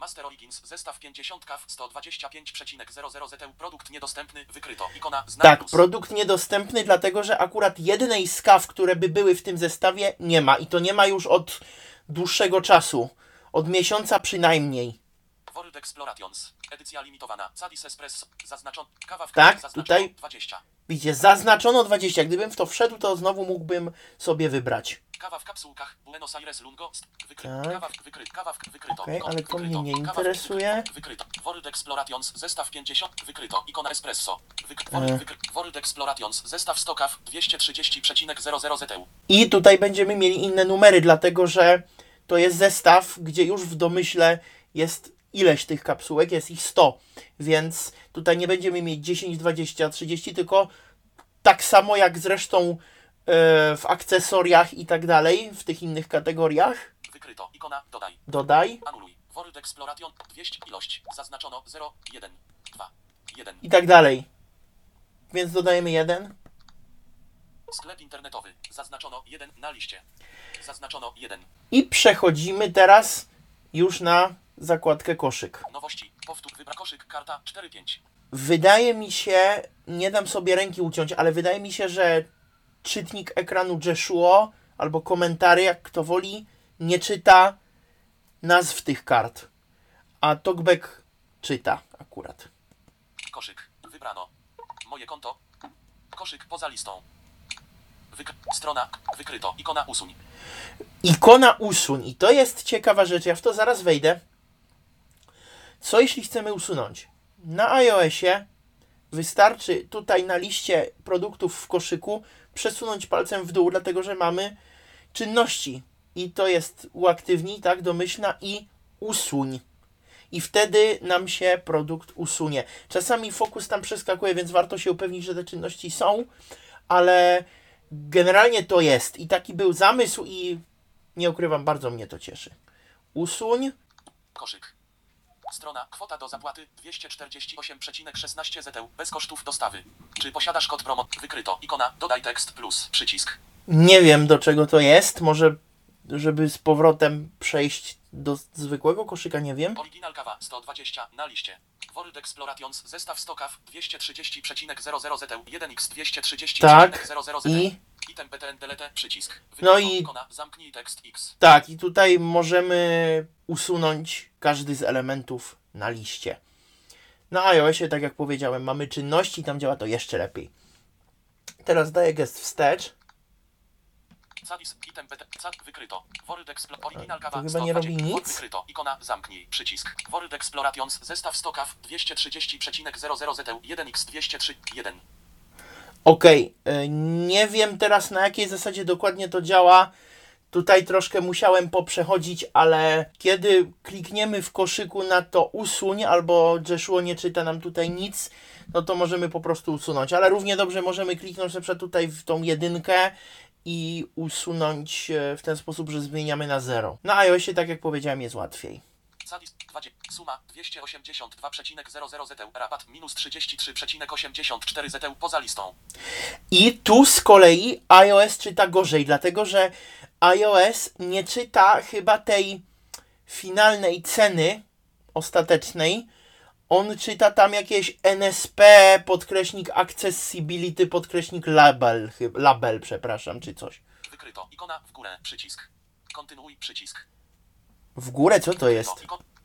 Master Origins, zestaw 50 kaw 125,00 ZTU, produkt niedostępny, wykryto, ikona, znak Tak, plus. produkt niedostępny, dlatego że akurat jednej z kaw, które by były w tym zestawie, nie ma. I to nie ma już od dłuższego czasu. Od miesiąca przynajmniej. World Explorations, edycja limitowana, Sadis Espresso, zaznaczono, kawa w Tak, kawie zaznaczono tutaj- 20. Widzicie, zaznaczono 20. Gdybym w to wszedł, to znowu mógłbym sobie wybrać. Kawa w kapsułkach, Buenos Aires Lungo, Tak. kawa w wykryto, Okej, ale to mnie nie kawa interesuje. Wykryto, World Explorations, zestaw 50, wykryto, ikona Espresso, World Explorations, zestaw 100 kaw 230,00 ZTU. I tutaj będziemy mieli inne numery, dlatego że to jest zestaw, gdzie już w domyśle jest ileś tych kapsułek, jest ich 100. Więc tutaj nie będziemy mieć 10, 20, 30, tylko tak samo jak zresztą w akcesoriach i tak dalej, w tych innych kategoriach. Wykryto, ikona, dodaj, Dodaj anuluj, World Exploration, 200, ilość, zaznaczono 0, 1, 2, 1. i tak dalej. Więc dodajemy 1. Sklep internetowy, zaznaczono 1 na liście, zaznaczono 1. I przechodzimy teraz już na zakładkę koszyk. Nowości, powtórz, wybra koszyk, karta 4-5. Wydaje mi się, nie dam sobie ręki uciąć, ale wydaje mi się, że czytnik ekranu Jeshuo albo komentary, jak kto woli, nie czyta nazw tych kart. A Talkback czyta akurat. Koszyk, wybrano. Moje konto. Koszyk poza listą. Strona, wykryto, ikona usuń. Ikona usuń. I to jest ciekawa rzecz, ja w to zaraz wejdę. Co jeśli chcemy usunąć? Na iOSie wystarczy tutaj na liście produktów w koszyku przesunąć palcem w dół, dlatego że mamy czynności. I to jest uaktywnij, tak, domyślna i usuń. I wtedy nam się produkt usunie. Czasami fokus tam przeskakuje, więc warto się upewnić, że te czynności są, ale generalnie to jest. I taki był zamysł i nie ukrywam, bardzo mnie to cieszy. Usuń. Koszyk. Strona, kwota do zapłaty 248,16 ZTU, bez kosztów dostawy. Czy posiadasz kod promo? Wykryto, ikona, dodaj tekst plus, przycisk. Nie wiem, do czego to jest. Może, żeby z powrotem przejść do zwykłego koszyka, nie wiem. Original kawa 120 na liście. World Explorations, zestaw 100 kaw 230,00 ZTU, 1x 230,00 Tak. ZTU. I Item PTN delete, przycisk. No Wykryto, i- ikona, zamknij tekst X. tak, i tutaj możemy usunąć każdy z elementów na liście. Na iOSie, tak jak powiedziałem, mamy czynności, tam działa to jeszcze lepiej. Teraz daję gest wstecz. Sadis, item PT, wykryto. World Original kawa chyba nie robi nic. Wykryto, ikona, zamknij, przycisk. World Explorations, zestaw 100 kaw 230,00 ZTU, 1x 203, 1. Okej, nie wiem teraz na jakiej zasadzie dokładnie to działa. Tutaj troszkę musiałem poprzechodzić, ale kiedy klikniemy w koszyku na to usuń, albo Jeshuo nie czyta nam tutaj nic, no to możemy po prostu usunąć. Ale równie dobrze możemy kliknąć na przykład tutaj w tą jedynkę i usunąć w ten sposób, że zmieniamy na 0. Na iOSie, tak jak powiedziałem, jest łatwiej. Sadis, 20, suma 282,00 ZTU, rabat minus 33,84 ZTU poza listą. I tu z kolei iOS czyta gorzej, dlatego że iOS nie czyta chyba tej finalnej ceny ostatecznej. On czyta tam jakieś NSP, podkreśnik accessibility, podkreśnik label, przepraszam, czy coś. Wykryto, ikona w górę, przycisk. Kontynuuj, przycisk. W górę co to jest?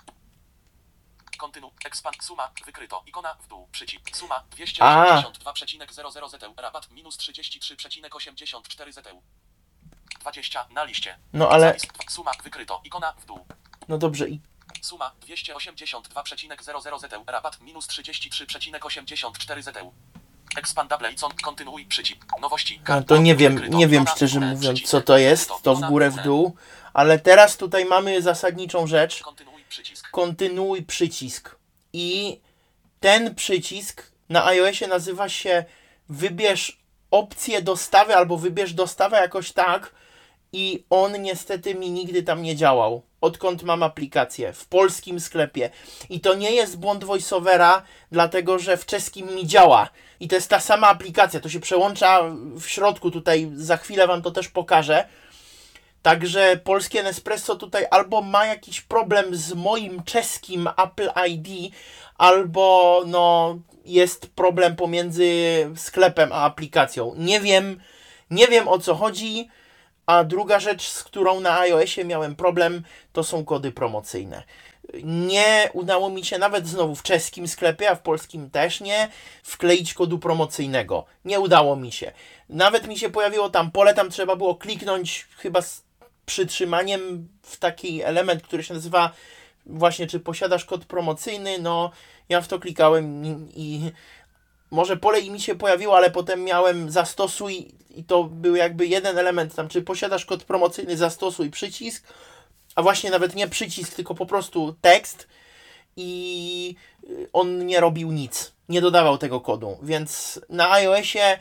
Expand, suma, wykryto, ikona w dół, przycisk, suma, 282,00 ZTU, rabat minus 33,84 ZTU. 20 na liście. No ale, Sadis, suma, wykryto, ikona w dół. no dobrze, i Suma 282,00 ZTU, rabat minus 33,84 ZTU. Expandable icon, kontynuuj, przycisk. Nowości, no to nie wiem, wykryto, nie wiem ikona w szczerze górę, mówiąc przycisk, co to jest, wykryto, to w ikona górę, w dół, ale teraz tutaj mamy zasadniczą rzecz. Kontynuuj, przycisk. Kontynuuj przycisk. I ten przycisk na iOSie nazywa się wybierz opcję dostawy albo wybierz dostawę jakoś tak i on niestety mi nigdy tam nie działał. Odkąd mam aplikację w polskim sklepie. I to nie jest błąd voiceovera, dlatego że w czeskim mi działa. I to jest ta sama aplikacja, to się przełącza w środku tutaj, za chwilę wam to też pokażę. Także polskie Nespresso tutaj albo ma jakiś problem z moim czeskim Apple ID, albo no jest problem pomiędzy sklepem a aplikacją. Nie wiem o co chodzi. A druga rzecz, z którą na iOSie miałem problem, to są kody promocyjne. Nie udało mi się nawet znowu w czeskim sklepie, a w polskim też nie, wkleić kodu promocyjnego. Nie udało mi się. Nawet mi się pojawiło tam pole, tam trzeba było kliknąć chyba z przytrzymaniem w taki element, który się nazywa właśnie, czy posiadasz kod promocyjny. No, ja w to klikałem i może pole i mi się pojawiło, ale potem miałem zastosuj i to był jakby jeden element tam, czy posiadasz kod promocyjny, zastosuj przycisk, a właśnie nawet nie przycisk, tylko po prostu tekst i on nie robił nic, nie dodawał tego kodu, więc na iOSie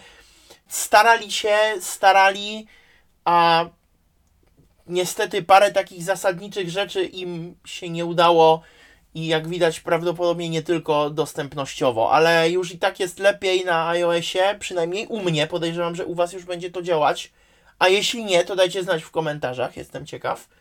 starali, a niestety parę takich zasadniczych rzeczy im się nie udało i jak widać prawdopodobnie nie tylko dostępnościowo, ale już i tak jest lepiej na iOSie, przynajmniej u mnie, podejrzewam, że u Was już będzie to działać, a jeśli nie, to dajcie znać w komentarzach, jestem ciekaw,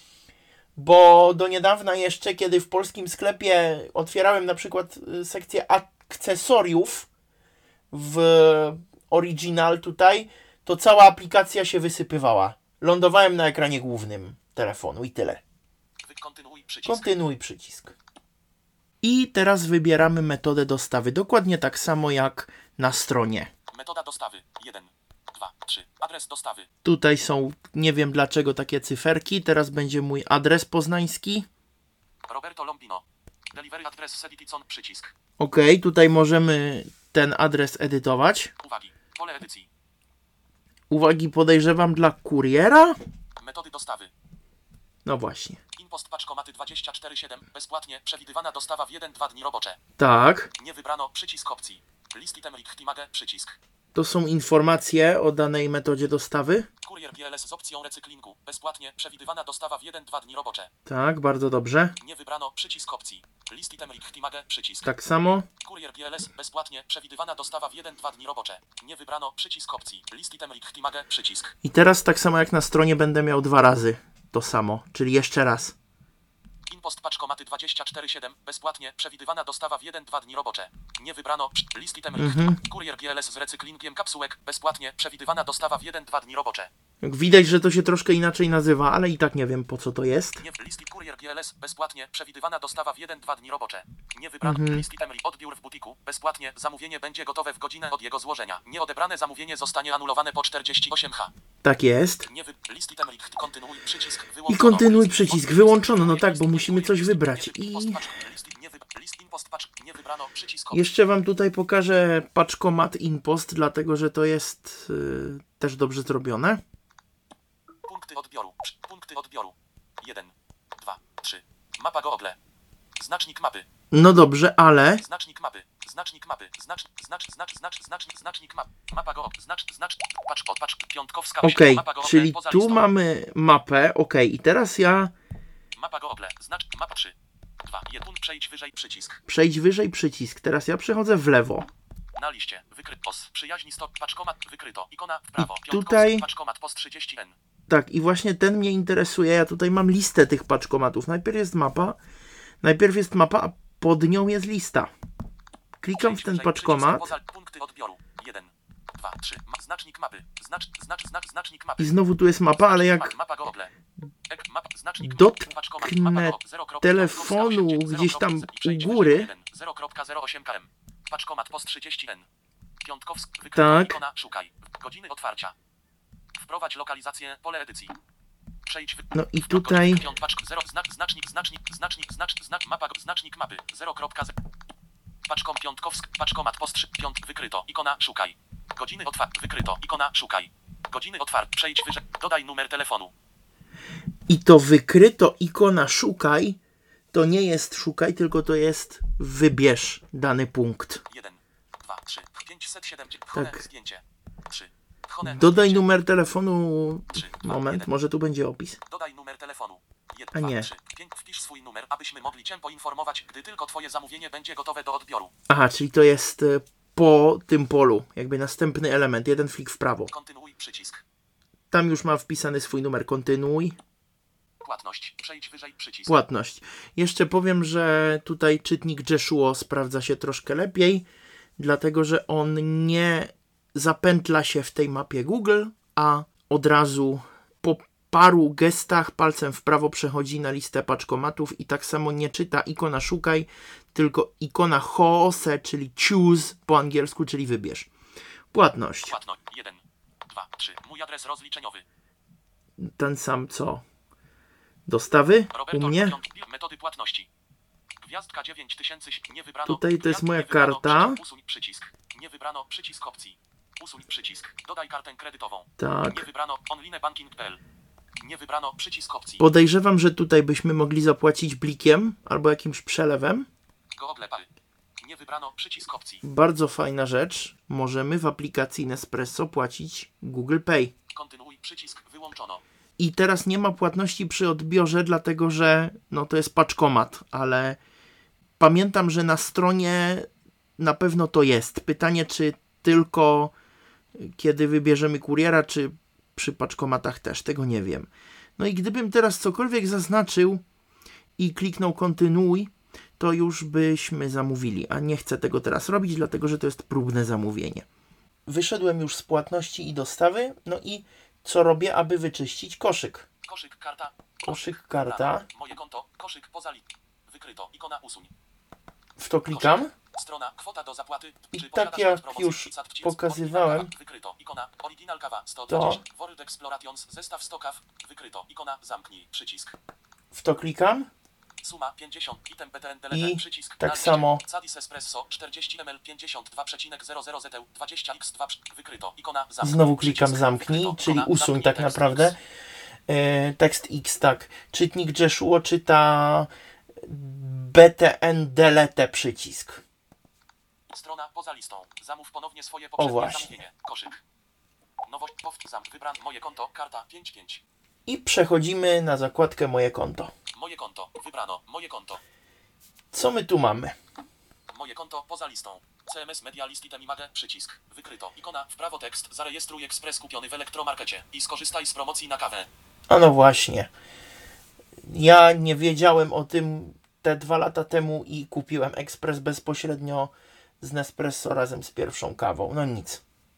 bo do niedawna jeszcze, kiedy w polskim sklepie otwierałem na przykład sekcję akcesoriów w Original tutaj, to cała aplikacja się wysypywała. Lądowałem na ekranie głównym telefonu i tyle. Kontynuuj przycisk. I teraz wybieramy metodę dostawy. Dokładnie tak samo jak na stronie. Metoda dostawy 1, 2, 3. Adres dostawy. Tutaj są, nie wiem dlaczego, takie cyferki. Teraz będzie mój adres poznański. Roberto Lombino. Delivery address Sedicon przycisk. Ok, tutaj możemy ten adres edytować. Uwagi. Pole edycji. Uwagi, podejrzewam dla kuriera? Metody dostawy. No właśnie. Impost paczkomaty 24/7. Bezpłatnie. Przewidywana dostawa w 1-2 dni robocze. Tak. Nie wybrano. Przycisk opcji. List item Timage. Przycisk. To są informacje o danej metodzie dostawy. Kurier GLS z opcją recyklingu. Bezpłatnie. Przewidywana dostawa w 1-2 dni robocze. Tak, bardzo dobrze. Nie wybrano. Przycisk opcji. List item Timage. Przycisk. Tak samo. Kurier GLS. Bezpłatnie. Przewidywana dostawa w 1-2 dni robocze. Nie wybrano. Przycisk opcji. List item Timage. Przycisk. I teraz tak samo jak na stronie będę miał 2 razy to samo, czyli jeszcze raz. Impost paczkomaty 24/7. Bezpłatnie. Przewidywana dostawa w 1-2 dni robocze. Nie wybrano. List item Kurier GLS z recyklingiem kapsułek. Bezpłatnie. Przewidywana dostawa w 1-2 dni robocze. Widać, że to się troszkę inaczej nazywa, ale i tak nie wiem po co to jest. Nie list Kurier GLS. Bezpłatnie. Przewidywana dostawa w 1-2 dni robocze. Nie wybrano. List item odbiór w butiku. Bezpłatnie. Zamówienie będzie gotowe w godzinę od jego złożenia. Nieodebrane zamówienie zostanie anulowane po 48h. Tak jest. List item kontynuuj przycisk. I kontynuuj przycisk. Wyłączono, no tak, bo musimy coś wybrać. I jeszcze Wam tutaj pokażę paczkomat InPost, dlatego że to jest też dobrze zrobione. Punkty odbioru. 1, 2, 3. Mapa Google. Znacznik mapy. No dobrze, ale... Znacznik mapy. Znacznik map. Mapa Google. Paczk. Piątkowska. Okej, czyli tu mamy mapę. Okej, i teraz ja... Mapa Google. Mapa 3. 2, 1. Przejdź wyżej przycisk. Przejdź wyżej przycisk. Teraz ja przechodzę w lewo. Na liście. Wykryto. Przyjaźń stop. Paczkomat. Wykryto. Ikona w prawo. Tutaj... Paczkomat post 30N. Tak, i właśnie ten mnie interesuje. Ja tutaj mam listę tych paczkomatów. Najpierw jest mapa, a pod nią jest lista. Klikam w ten paczkomat. Punkty odbioru. 1, 2, 3. Znacznik mapy. Znacznik mapy. I znowu tu jest mapa, ale jak dotknę telefonu gdzieś tam u góry. 0.08 km. Paczkomat post 30N. Piątkowsk. Tak. Ikona, szukaj. Godziny otwarcia. Wprowadź lokalizację. Pole edycji. Przejdź. No i tutaj. Znacznik mapy. 0.0. Paczkom Piątkowsk. Paczkomat post 3. Wykryto. Ikona, szukaj. Godziny otwarte. Wykryto. Ikona, szukaj. Godziny otwarte. Przejdź wyżej. Dodaj numer telefonu. I to wykryto ikona szukaj. To nie jest szukaj, tylko to jest wybierz dany punkt. 1, 2, 3, 570. Tak. Zdjęcie. 3. Dodaj numer telefonu. Moment, może tu będzie opis. Dodaj numer telefonu. 1, A nie. 2, 3, 5. Wpisz swój numer, abyśmy mogli Cię poinformować, gdy tylko Twoje zamówienie będzie gotowe do odbioru. Aha, czyli to jest po tym polu. Jakby następny element. Jeden flik w prawo. Kontynuuj przycisk. Tam już mam wpisany swój numer, kontynuuj. Płatność. Przejdź wyżej przycisk. Płatność. Jeszcze powiem, że tutaj czytnik Jeshuo sprawdza się troszkę lepiej, dlatego że on nie zapętla się w tej mapie Google, a od razu po paru gestach palcem w prawo przechodzi na listę paczkomatów i tak samo nie czyta ikona szukaj, tylko ikona hoose, czyli choose po angielsku, czyli wybierz. Płatność. Płatność. 1, 2, 3. Mój adres rozliczeniowy. Ten sam co dostawy u Roberto, mnie. metody płatności. Gwiazdka 9000. Nie wybrano. Tutaj to jest Gwiazdki moja nie wybrano, karta. Przycisk, usuń przycisk. Nie wybrano przycisk opcji. Usuń przycisk. Dodaj kartę kredytową. Tak. Nie wybrano onlinebanking.pl. Nie wybrano przycisk opcji. Podejrzewam, że tutaj byśmy mogli zapłacić blikiem albo jakimś przelewem. Google Pay. Nie wybrano przycisk opcji. Bardzo fajna rzecz. Możemy w aplikacji Nespresso płacić Google Pay. Kontynuuj przycisk wyłączono. I teraz nie ma płatności przy odbiorze, dlatego że no to jest paczkomat, ale pamiętam, że na stronie na pewno to jest. Pytanie, czy tylko kiedy wybierzemy kuriera, czy przy paczkomatach też, tego nie wiem. No i gdybym teraz cokolwiek zaznaczył i kliknął kontynuuj, to już byśmy zamówili, a nie chcę tego teraz robić, dlatego że to jest próbne zamówienie. Wyszedłem już z płatności i dostawy, no i co robię, aby wyczyścić koszyk? Koszyk karta. Koszyk karta. Moje konto. Koszyk poza link. Wykryto. Ikona usuń. W to klikam. Strona, kwota do zapłaty. I Czy tak posiadasz jak kod promocji? już Wpisat wcisk, pokazywałem. original kawa, wykryto. Ikona, original kawa, 120. World Explorations, zestaw 100 kaw. Wykryto. Ikona, zamknij, przycisk. W to klikam. Suma 50, item PTN, I delete, przycisk. tak na liście. samo. Zadis Espresso, 40 ml, 52,00 ZTU, 20x2, wykryto. Ikona, zamknij. Znowu klikam przycisk. zamknij, Wykryto. czyli Ikona, usuń zamknij tak tekst naprawdę. X. Tekst X, tak. Czytnik Jeshuo czyta BTN delete przycisk. Strona poza listą. Zamów ponownie swoje poprzednie właśnie. zamówienie. Koszyk. Nowość, powtarzam, wybran moje konto, karta 55. I przechodzimy na zakładkę moje konto. Moje konto, wybrano, moje konto. Co my tu mamy? Moje konto poza listą. CMS Media List Item Image, przycisk. Wykryto. Ikona, w prawo tekst. Zarejestruj ekspres kupiony w elektromarkecie. I skorzystaj z promocji na kawę. A no właśnie. Ja nie wiedziałem o tym te 2 lata temu i kupiłem ekspres bezpośrednio z Nespresso razem z pierwszą kawą. No nic.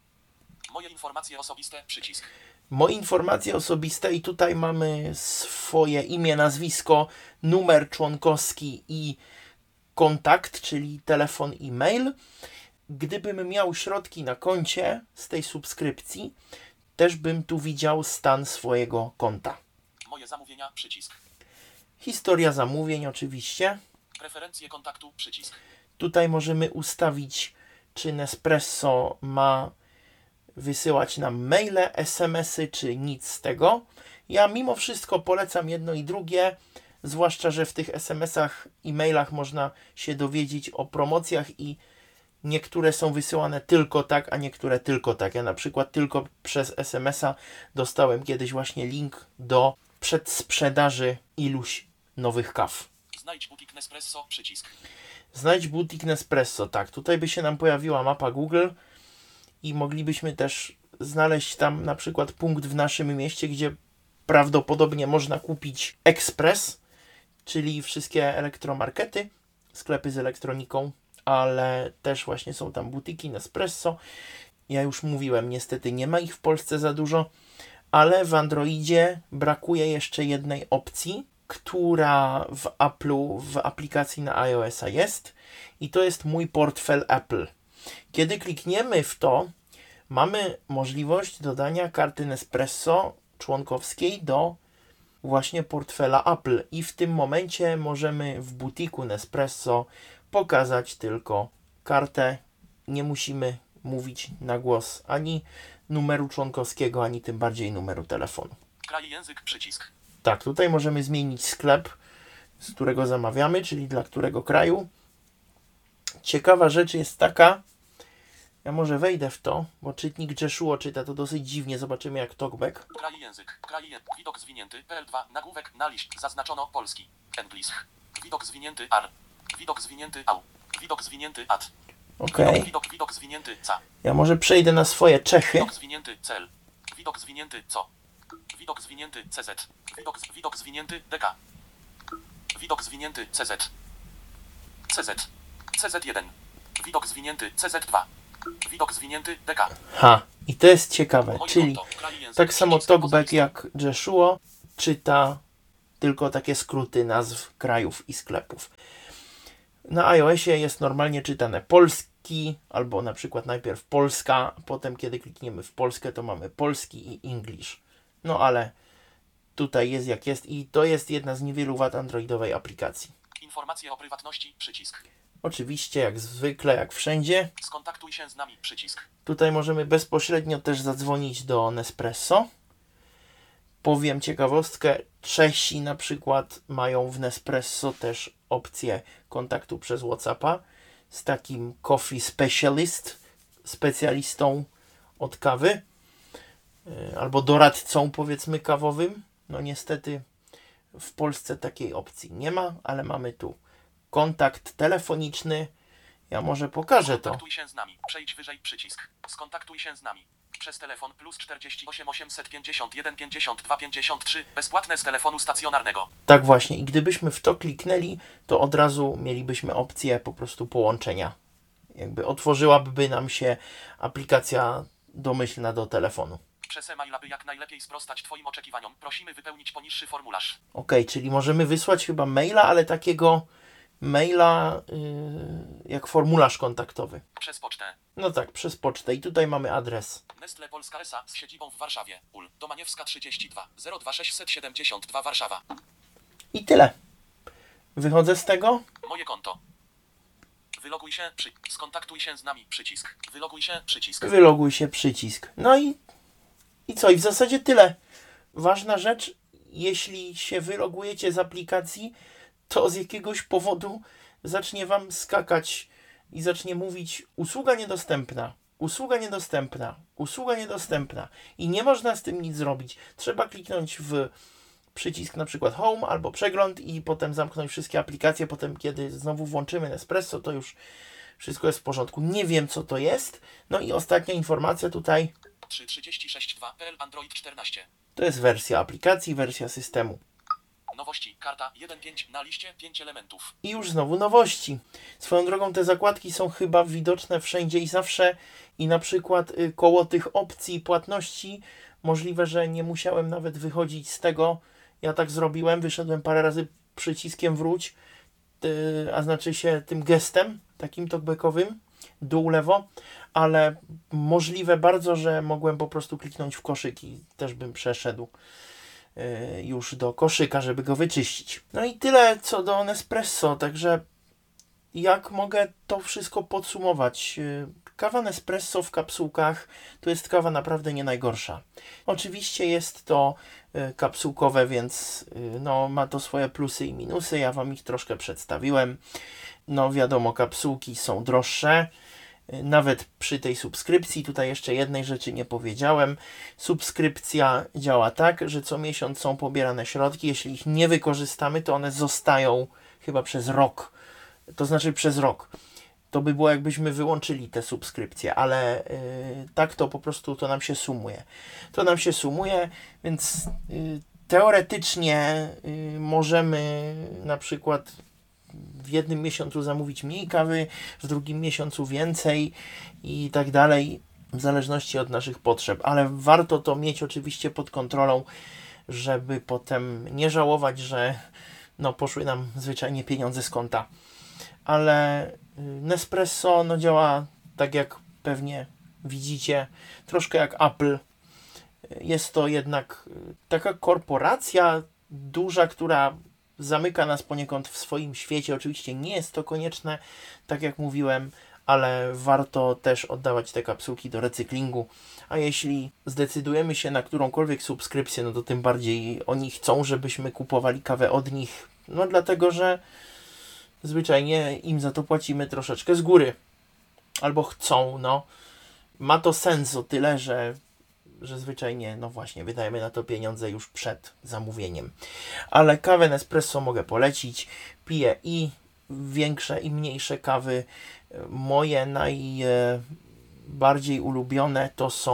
Moje informacje osobiste, przycisk. Moje informacje osobiste i tutaj mamy swoje imię, nazwisko, numer członkowski i kontakt, czyli telefon i mail. Gdybym miał środki na koncie z tej subskrypcji, też bym tu widział stan swojego konta. Moje zamówienia, przycisk. Historia zamówień oczywiście. Preferencje kontaktu, przycisk. Tutaj możemy ustawić, czy Nespresso ma wysyłać nam maile, SMS-y, czy nic z tego. Ja mimo wszystko polecam jedno i drugie, zwłaszcza, że w tych SMS-ach i mailach można się dowiedzieć o promocjach i niektóre są wysyłane tylko tak, a niektóre tylko tak. Ja na przykład tylko przez SMS-a dostałem kiedyś właśnie link do przedsprzedaży iluś nowych kaw. Znajdź butik Nespresso, przycisk. Znajdź butik Nespresso, tak. Tutaj by się nam pojawiła mapa Google i moglibyśmy też znaleźć tam na przykład punkt w naszym mieście, gdzie prawdopodobnie można kupić ekspres, czyli wszystkie elektromarkety, sklepy z elektroniką, ale też właśnie są tam butiki Nespresso. Ja już mówiłem, niestety nie ma ich w Polsce za dużo, ale w Androidzie brakuje jeszcze jednej opcji, która w Apple'u, w aplikacji na iOS-a jest i to jest mój portfel Apple. Kiedy klikniemy w to, mamy możliwość dodania karty Nespresso członkowskiej do właśnie portfela Apple i w tym momencie możemy w butiku Nespresso pokazać tylko kartę. Nie musimy mówić na głos ani numeru członkowskiego, ani tym bardziej numeru telefonu. Kraj, język, przycisk. Tak, tutaj możemy zmienić sklep, z którego zamawiamy, czyli dla którego kraju. Ciekawa rzecz jest taka, ja może wejdę w to, bo czytnik Jeshuo czyta to dosyć dziwnie, zobaczymy jak talkback. Kraj, język, widok zwinięty, PL2, nagłówek, na liść, zaznaczono polski, anglisch. Widok zwinięty, ar. Widok zwinięty, au. Widok zwinięty, ad. Okej. Widok zwinięty, ca. Ja może przejdę na swoje Czechy. Widok zwinięty, cel. Widok zwinięty, co. Widok zwinięty CZ. Widok zwinięty DK. Widok zwinięty CZ. CZ. CZ1. Widok zwinięty CZ2. Widok zwinięty DK. Ha, i to jest ciekawe, Moje czyli konto, kraj język, tak samo przycisk, TalkBack pozycja. jak Jeshuo czyta tylko takie skróty nazw krajów i sklepów. Na iOSie jest normalnie czytane polski, albo na przykład najpierw Polska, potem kiedy klikniemy w Polskę, to mamy polski i English. No ale tutaj jest jak jest i to jest jedna z niewielu wad androidowej aplikacji. Informacje o prywatności, przycisk. Oczywiście, jak zwykle, jak wszędzie, Skontaktuj się z nami, przycisk. tutaj możemy bezpośrednio też zadzwonić do Nespresso. Powiem ciekawostkę, Czesi na przykład mają w Nespresso też opcję kontaktu przez WhatsAppa z takim coffee specialist, specjalistą od kawy, albo doradcą powiedzmy kawowym. No niestety w Polsce takiej opcji nie ma, ale mamy tu kontakt telefoniczny. Ja może pokażę to. Skontaktuj się z nami. Przejdź wyżej, przycisk. Skontaktuj się z nami. Przez telefon plus 48 851 52 53. Bezpłatne z telefonu stacjonarnego. Tak właśnie. I gdybyśmy w to kliknęli, to od razu mielibyśmy opcję po prostu połączenia. Jakby otworzyłaby nam się aplikacja domyślna do telefonu. Przez e-mail, aby jak najlepiej sprostać Twoim oczekiwaniom, prosimy wypełnić poniższy formularz. Ok, czyli możemy wysłać chyba maila, ale takiego maila jak formularz kontaktowy. Przez pocztę. No tak, przez pocztę. I tutaj mamy adres. Nestle Polska S.A. z siedzibą w Warszawie. ul. Domaniewska 32 02672 Warszawa. I tyle. Wychodzę z tego. Moje konto. Wyloguj się, skontaktuj się z nami, przycisk. Wyloguj się, przycisk. Wyloguj się, przycisk. No i co? I w zasadzie tyle. Ważna rzecz, jeśli się wylogujecie z aplikacji, to z jakiegoś powodu zacznie Wam skakać i zacznie mówić usługa niedostępna, usługa niedostępna, usługa niedostępna i nie można z tym nic zrobić. Trzeba kliknąć w przycisk na przykład Home albo Przegląd i potem zamknąć wszystkie aplikacje. Potem, kiedy znowu włączymy Nespresso, to już wszystko jest w porządku. Nie wiem, co to jest. No i ostatnia informacja tutaj. 3.36.2.pl Android 14. To jest wersja aplikacji, wersja systemu. Nowości. Karta 1.5 na liście 5 elementów. I już znowu nowości. Swoją drogą te zakładki są chyba widoczne wszędzie i zawsze. I na przykład koło tych opcji płatności możliwe, że nie musiałem nawet wychodzić z tego. Ja tak zrobiłem, wyszedłem parę razy przyciskiem wróć, a znaczy się tym gestem, takim talkbackowym, dół lewo, ale możliwe bardzo, że mogłem po prostu kliknąć w koszyk i też bym przeszedł już do koszyka, żeby go wyczyścić. No i tyle co do Nespresso, także jak mogę to wszystko podsumować? Kawa Nespresso w kapsułkach to jest kawa naprawdę nie najgorsza. Oczywiście jest to kapsułkowe, więc no, ma to swoje plusy i minusy. Ja Wam ich troszkę przedstawiłem. No wiadomo, kapsułki są droższe. Nawet przy tej subskrypcji, tutaj jeszcze jednej rzeczy nie powiedziałem. Subskrypcja działa tak, że co miesiąc są pobierane środki. Jeśli ich nie wykorzystamy, to one zostają chyba przez rok. To znaczy przez rok. To by było jakbyśmy wyłączyli te subskrypcje, ale tak to po prostu to nam się sumuje. To nam się sumuje, więc teoretycznie możemy na przykład w jednym miesiącu zamówić mniej kawy, w drugim miesiącu więcej i tak dalej, w zależności od naszych potrzeb. Ale warto to mieć oczywiście pod kontrolą, żeby potem nie żałować, że no, poszły nam zwyczajnie pieniądze z konta. Ale Nespresso no, działa tak jak pewnie widzicie, troszkę jak Apple. Jest to jednak taka korporacja duża, która zamyka nas poniekąd w swoim świecie. Oczywiście nie jest to konieczne, tak jak mówiłem, ale warto też oddawać te kapsułki do recyklingu. A jeśli zdecydujemy się na którąkolwiek subskrypcję, no to tym bardziej oni chcą, żebyśmy kupowali kawę od nich. No dlatego, że zwyczajnie im za to płacimy troszeczkę z góry. Albo chcą, no. Ma to sens o tyle, że zwyczajnie, no właśnie, wydajemy na to pieniądze już przed zamówieniem. Ale kawę Nespresso mogę polecić. Piję i większe i mniejsze kawy. Moje najbardziej ulubione to są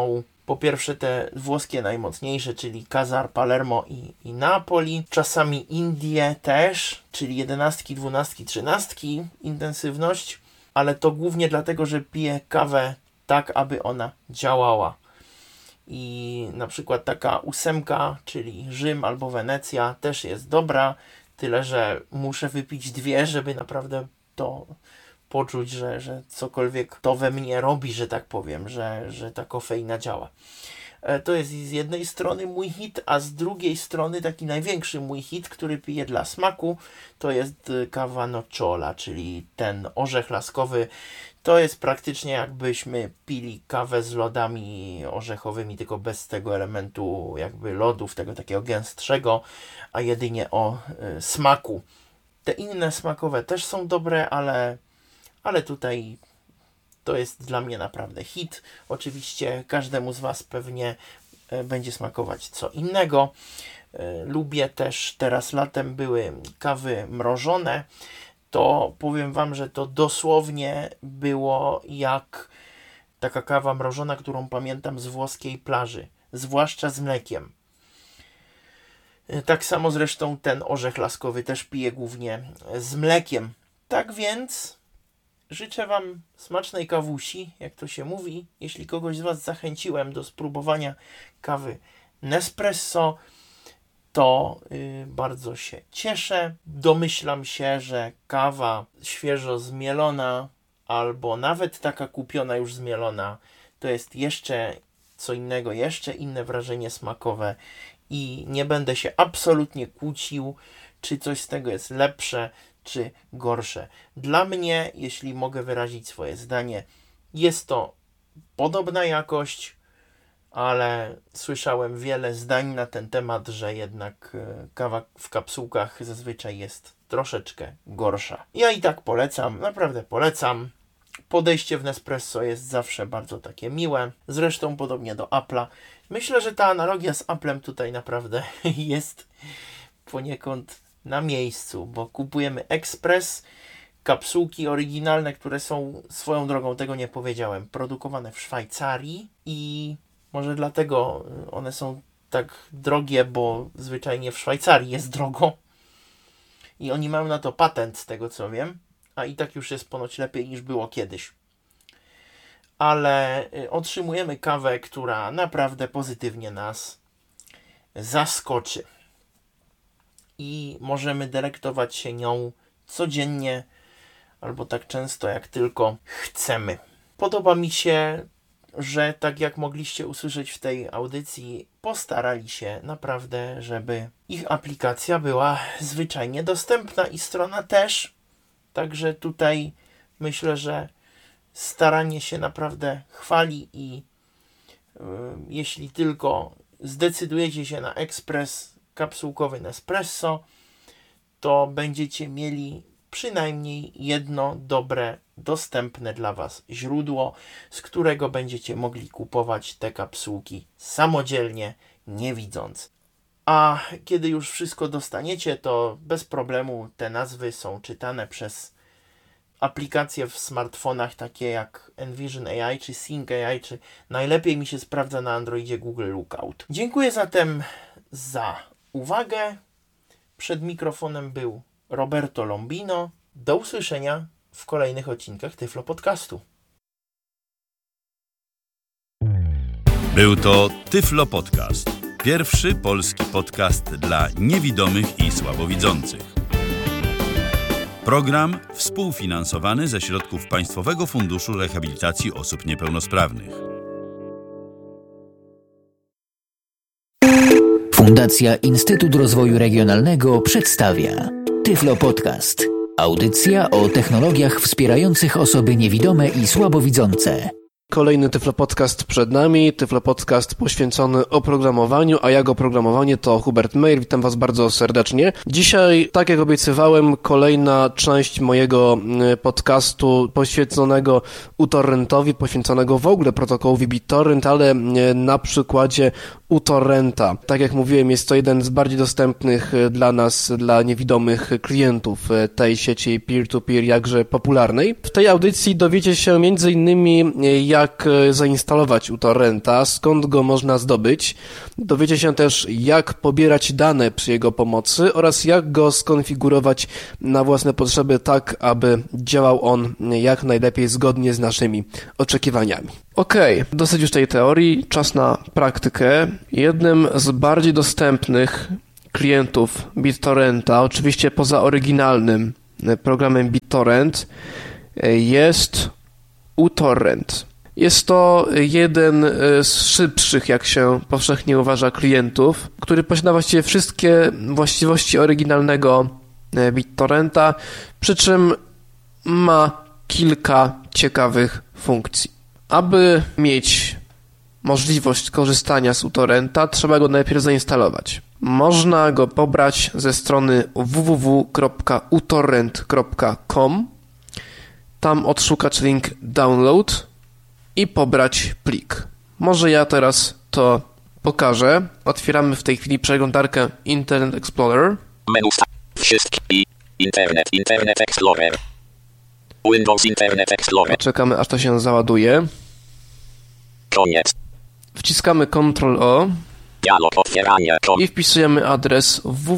Po pierwsze te włoskie najmocniejsze, czyli Casar, Palermo i Napoli. Czasami Indie też, czyli 11, 12, 13 intensywność. Ale to głównie dlatego, że piję kawę tak, aby ona działała. I na przykład taka 8, czyli Rzym albo Wenecja też jest dobra. Tyle, że muszę wypić 2, żeby naprawdę to poczuć, że cokolwiek to we mnie robi, że tak powiem, że ta kofeina działa. To jest z jednej strony mój hit, a z drugiej strony taki największy mój hit, który piję dla smaku, to jest kawa nocciola, czyli ten orzech laskowy. To jest praktycznie jakbyśmy pili kawę z lodami orzechowymi, tylko bez tego elementu jakby lodów, tego takiego gęstszego, a jedynie o smaku. Te inne smakowe też są dobre, ale tutaj to jest dla mnie naprawdę hit. Oczywiście każdemu z Was pewnie będzie smakować co innego. Lubię też, teraz latem były kawy mrożone. To powiem Wam, że to dosłownie było jak taka kawa mrożona, którą pamiętam z włoskiej plaży. Zwłaszcza z mlekiem. Tak samo zresztą ten orzech laskowy też piję głównie z mlekiem. Tak więc życzę Wam smacznej kawusi, jak to się mówi. Jeśli kogoś z Was zachęciłem do spróbowania kawy Nespresso, to bardzo się cieszę. Domyślam się, że kawa świeżo zmielona albo nawet taka kupiona już zmielona to jest jeszcze co innego, jeszcze inne wrażenie smakowe i nie będę się absolutnie kłócił, czy coś z tego jest lepsze, czy gorsze. Dla mnie, jeśli mogę wyrazić swoje zdanie, jest to podobna jakość, ale słyszałem wiele zdań na ten temat, że jednak kawa w kapsułkach zazwyczaj jest troszeczkę gorsza. Ja i tak polecam, naprawdę polecam. Podejście w Nespresso jest zawsze bardzo takie miłe. Zresztą podobnie do Apple'a. Myślę, że ta analogia z Apple'em tutaj naprawdę jest poniekąd na miejscu, bo kupujemy Express, kapsułki oryginalne, które są swoją drogą, tego nie powiedziałem, produkowane w Szwajcarii i może dlatego one są tak drogie, bo zwyczajnie w Szwajcarii jest drogo i oni mają na to patent, z tego co wiem, a i tak już jest ponoć lepiej niż było kiedyś. Ale otrzymujemy kawę, która naprawdę pozytywnie nas zaskoczy i możemy delektować się nią codziennie albo tak często jak tylko chcemy. Podoba mi się, że tak jak mogliście usłyszeć w tej audycji, postarali się naprawdę, żeby ich aplikacja była zwyczajnie dostępna i strona też. Także tutaj myślę, że staranie się naprawdę chwali i jeśli tylko zdecydujecie się na ekspres kapsułkowy Nespresso, to będziecie mieli przynajmniej jedno dobre, dostępne dla Was źródło, z którego będziecie mogli kupować te kapsułki samodzielnie, nie widząc. A kiedy już wszystko dostaniecie, to bez problemu te nazwy są czytane przez aplikacje w smartfonach takie jak Envision AI czy Sync AI, czy najlepiej mi się sprawdza na Androidzie Google Lookout. Dziękuję zatem za uwagę. Przed mikrofonem był Roberto Lombino. Do usłyszenia w kolejnych odcinkach Tyflo Podcastu. Był to Tyflo Podcast. Pierwszy polski podcast dla niewidomych i słabowidzących. Program współfinansowany ze środków Państwowego Funduszu Rehabilitacji Osób Niepełnosprawnych. Fundacja Instytut Rozwoju Regionalnego przedstawia Tyflo Podcast. Audycja o technologiach wspierających osoby niewidome i słabowidzące. Kolejny Tyflo Podcast przed nami, Tyflo Podcast poświęcony oprogramowaniu, a jak oprogramowanie to Hubert Meyer. Witam Was bardzo serdecznie. Dzisiaj, tak jak obiecywałem, kolejna część mojego podcastu poświęconego uTorrentowi, poświęconego w ogóle protokołowi BitTorrent, ale na przykładzie uTorrenta. Tak jak mówiłem, jest to jeden z bardziej dostępnych dla nas, dla niewidomych klientów tej sieci peer-to-peer, jakże popularnej. W tej audycji dowiecie się m.in. jak jak zainstalować uTorrenta, skąd go można zdobyć. Dowiecie się też, jak pobierać dane przy jego pomocy oraz jak go skonfigurować na własne potrzeby tak, aby działał on jak najlepiej zgodnie z naszymi oczekiwaniami. Okej, dosyć już tej teorii, czas na praktykę. Jednym z bardziej dostępnych klientów BitTorrenta, oczywiście poza oryginalnym programem BitTorrent, jest uTorrent. Jest to jeden z szybszych, jak się powszechnie uważa, klientów, który posiada właściwie wszystkie właściwości oryginalnego BitTorrenta, przy czym ma kilka ciekawych funkcji. Aby mieć możliwość korzystania z uTorrenta, trzeba go najpierw zainstalować. Można go pobrać ze strony www.utorrent.com, tam odszukać link download i pobrać plik. Może ja teraz to pokażę. Otwieramy w tej chwili przeglądarkę Internet Explorer. Menu wszystkie Internet Explorer. Windows Internet Explorer. Czekamy, aż to się załaduje. Koniec. Wciskamy Ctrl-O Dialog otwierania. i wpisujemy adres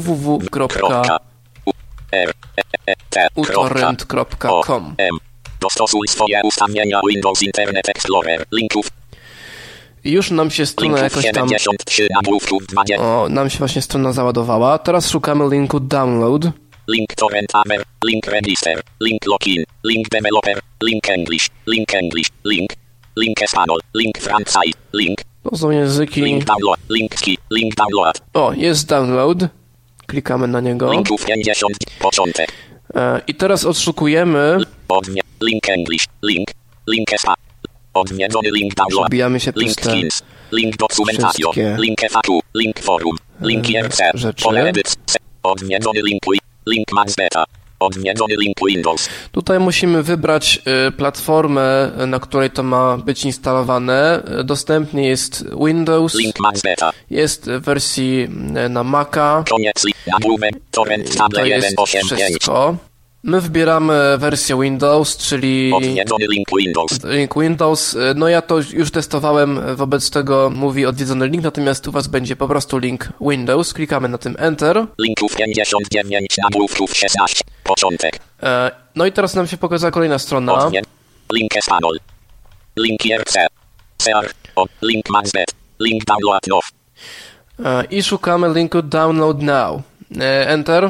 www.utorrent.com. Dostosuj swoje ustawienia Windows Internet Explorer. Linków. I już nam się strona jakoś tam... 73 nagłówków 20. O, nam się właśnie strona załadowała. Teraz szukamy linku download. Link torrent aber, link register, link login, link developer, link English, link Espanol, link franchise, link, To są języki... link download, link download. O, jest download. Klikamy na niego. Linków 50, początek. I teraz odszukujemy. Link English, link Espanol. Odwiedzony link download. Przebijamy się Link przez te skills, link dokumentacjo, wszystkie link FAQ, link forum, link IRC, rzeczy. pole edycji, odwiedzony link Max Beta, odwiedzony link Windows. Tutaj musimy wybrać platformę, na której to ma być instalowane. Dostępny jest Windows, Link Max Beta. jest w wersji na Maca. Koniec nagłówek torrent To table jest 185. wszystko. My wybieramy wersję Windows, czyli Odwiedzony link Windows. link Windows. No ja to już testowałem, wobec tego mówi odwiedzony link, natomiast u Was będzie po prostu link Windows. Klikamy na tym Enter. Linków 59 nagłówków 16. Początek. No i teraz nam się pokazała kolejna strona. Link Espanol. Link IRC. CR. Link MaxBet. Link Download Now. I szukamy linku Download Now. Enter.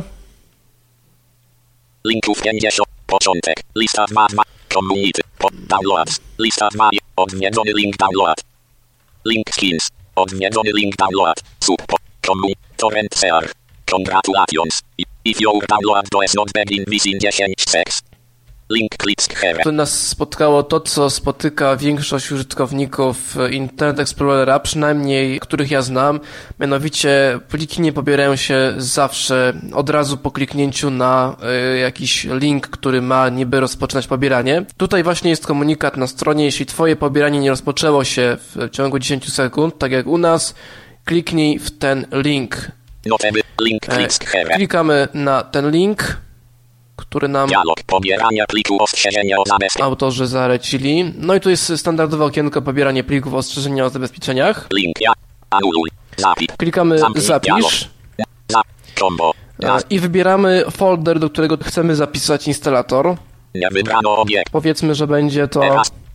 Linków 50. Początek. Lista 2. Community. Downloads. Lista 2. Odwiedzony link download. Link skins. Odwiedzony link download. Community. Torrent CR. Congratulations. If your download does not begin within 10 seconds. Link clicks here. Tu nas spotkało to, co spotyka większość użytkowników Internet Explorera, przynajmniej których ja znam. Mianowicie pliki nie pobierają się zawsze od razu po kliknięciu na jakiś link, który ma niby rozpoczynać pobieranie. Tutaj właśnie jest komunikat na stronie, jeśli Twoje pobieranie nie rozpoczęło się w ciągu 10 sekund, tak jak u nas, kliknij w ten link. Link clicks here. Klikamy na ten link, który nam Dialog pobierania pliku ostrzeżenia o zabezpieczeniu. autorzy zalecili. No i tu jest standardowe okienko pobieranie plików ostrzeżenia o zabezpieczeniach. Link anuluj. Zapisz. Klikamy Zamknij zapisz Combo. i wybieramy folder, do którego chcemy zapisać instalator. Nie wybrano obiekt. Powiedzmy, że będzie to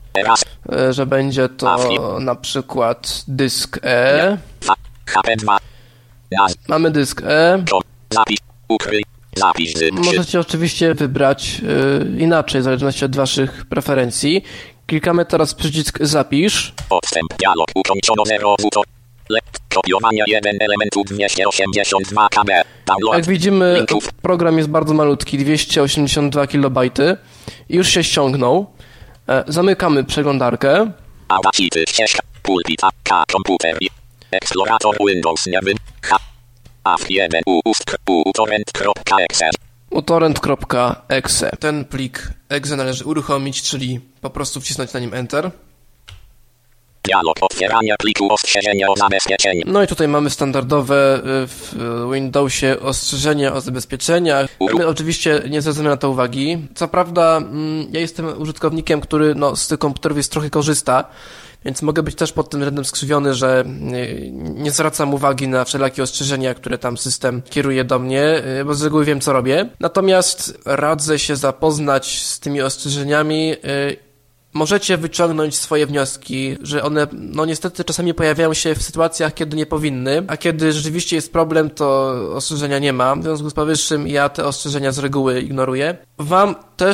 na przykład dysk E. HP2. Mamy dysk E. Zapisz. Ukryj. Zapisz. Możecie oczywiście wybrać inaczej, w zależności od Waszych preferencji. Klikamy teraz przycisk zapisz. Odstęp. Dialog. Ukończono 0 wuto. Kopiowania 1 elementu 282 KB. Download. Jak widzimy, Linków. program jest bardzo malutki, 282 KB. Już się ściągnął. Zamykamy przeglądarkę. Audacity. Ścieżka. Pulpit. K. Komputer. Explorator Windows. Nie wy. AF1 utorrent.exe. utorrent.exe. Ten plik exe należy uruchomić, czyli po prostu wcisnąć na nim Enter. Dialog otwierania pliku ostrzeżenia o zabezpieczeniu. No i tutaj mamy standardowe w Windowsie ostrzeżenie o zabezpieczeniach. My oczywiście nie zwracamy na to uwagi. Co prawda ja jestem użytkownikiem, który z tych komputerów jest trochę korzysta, więc mogę być też pod tym względem skrzywiony, że nie zwracam uwagi na wszelakie ostrzeżenia, które tam system kieruje do mnie, bo z reguły wiem, co robię. Natomiast radzę się zapoznać z tymi ostrzeżeniami. Możecie wyciągnąć swoje wnioski, że one niestety czasami pojawiają się w sytuacjach, kiedy nie powinny, a kiedy rzeczywiście jest problem, to ostrzeżenia nie ma. W związku z powyższym ja te ostrzeżenia z reguły ignoruję. Wam też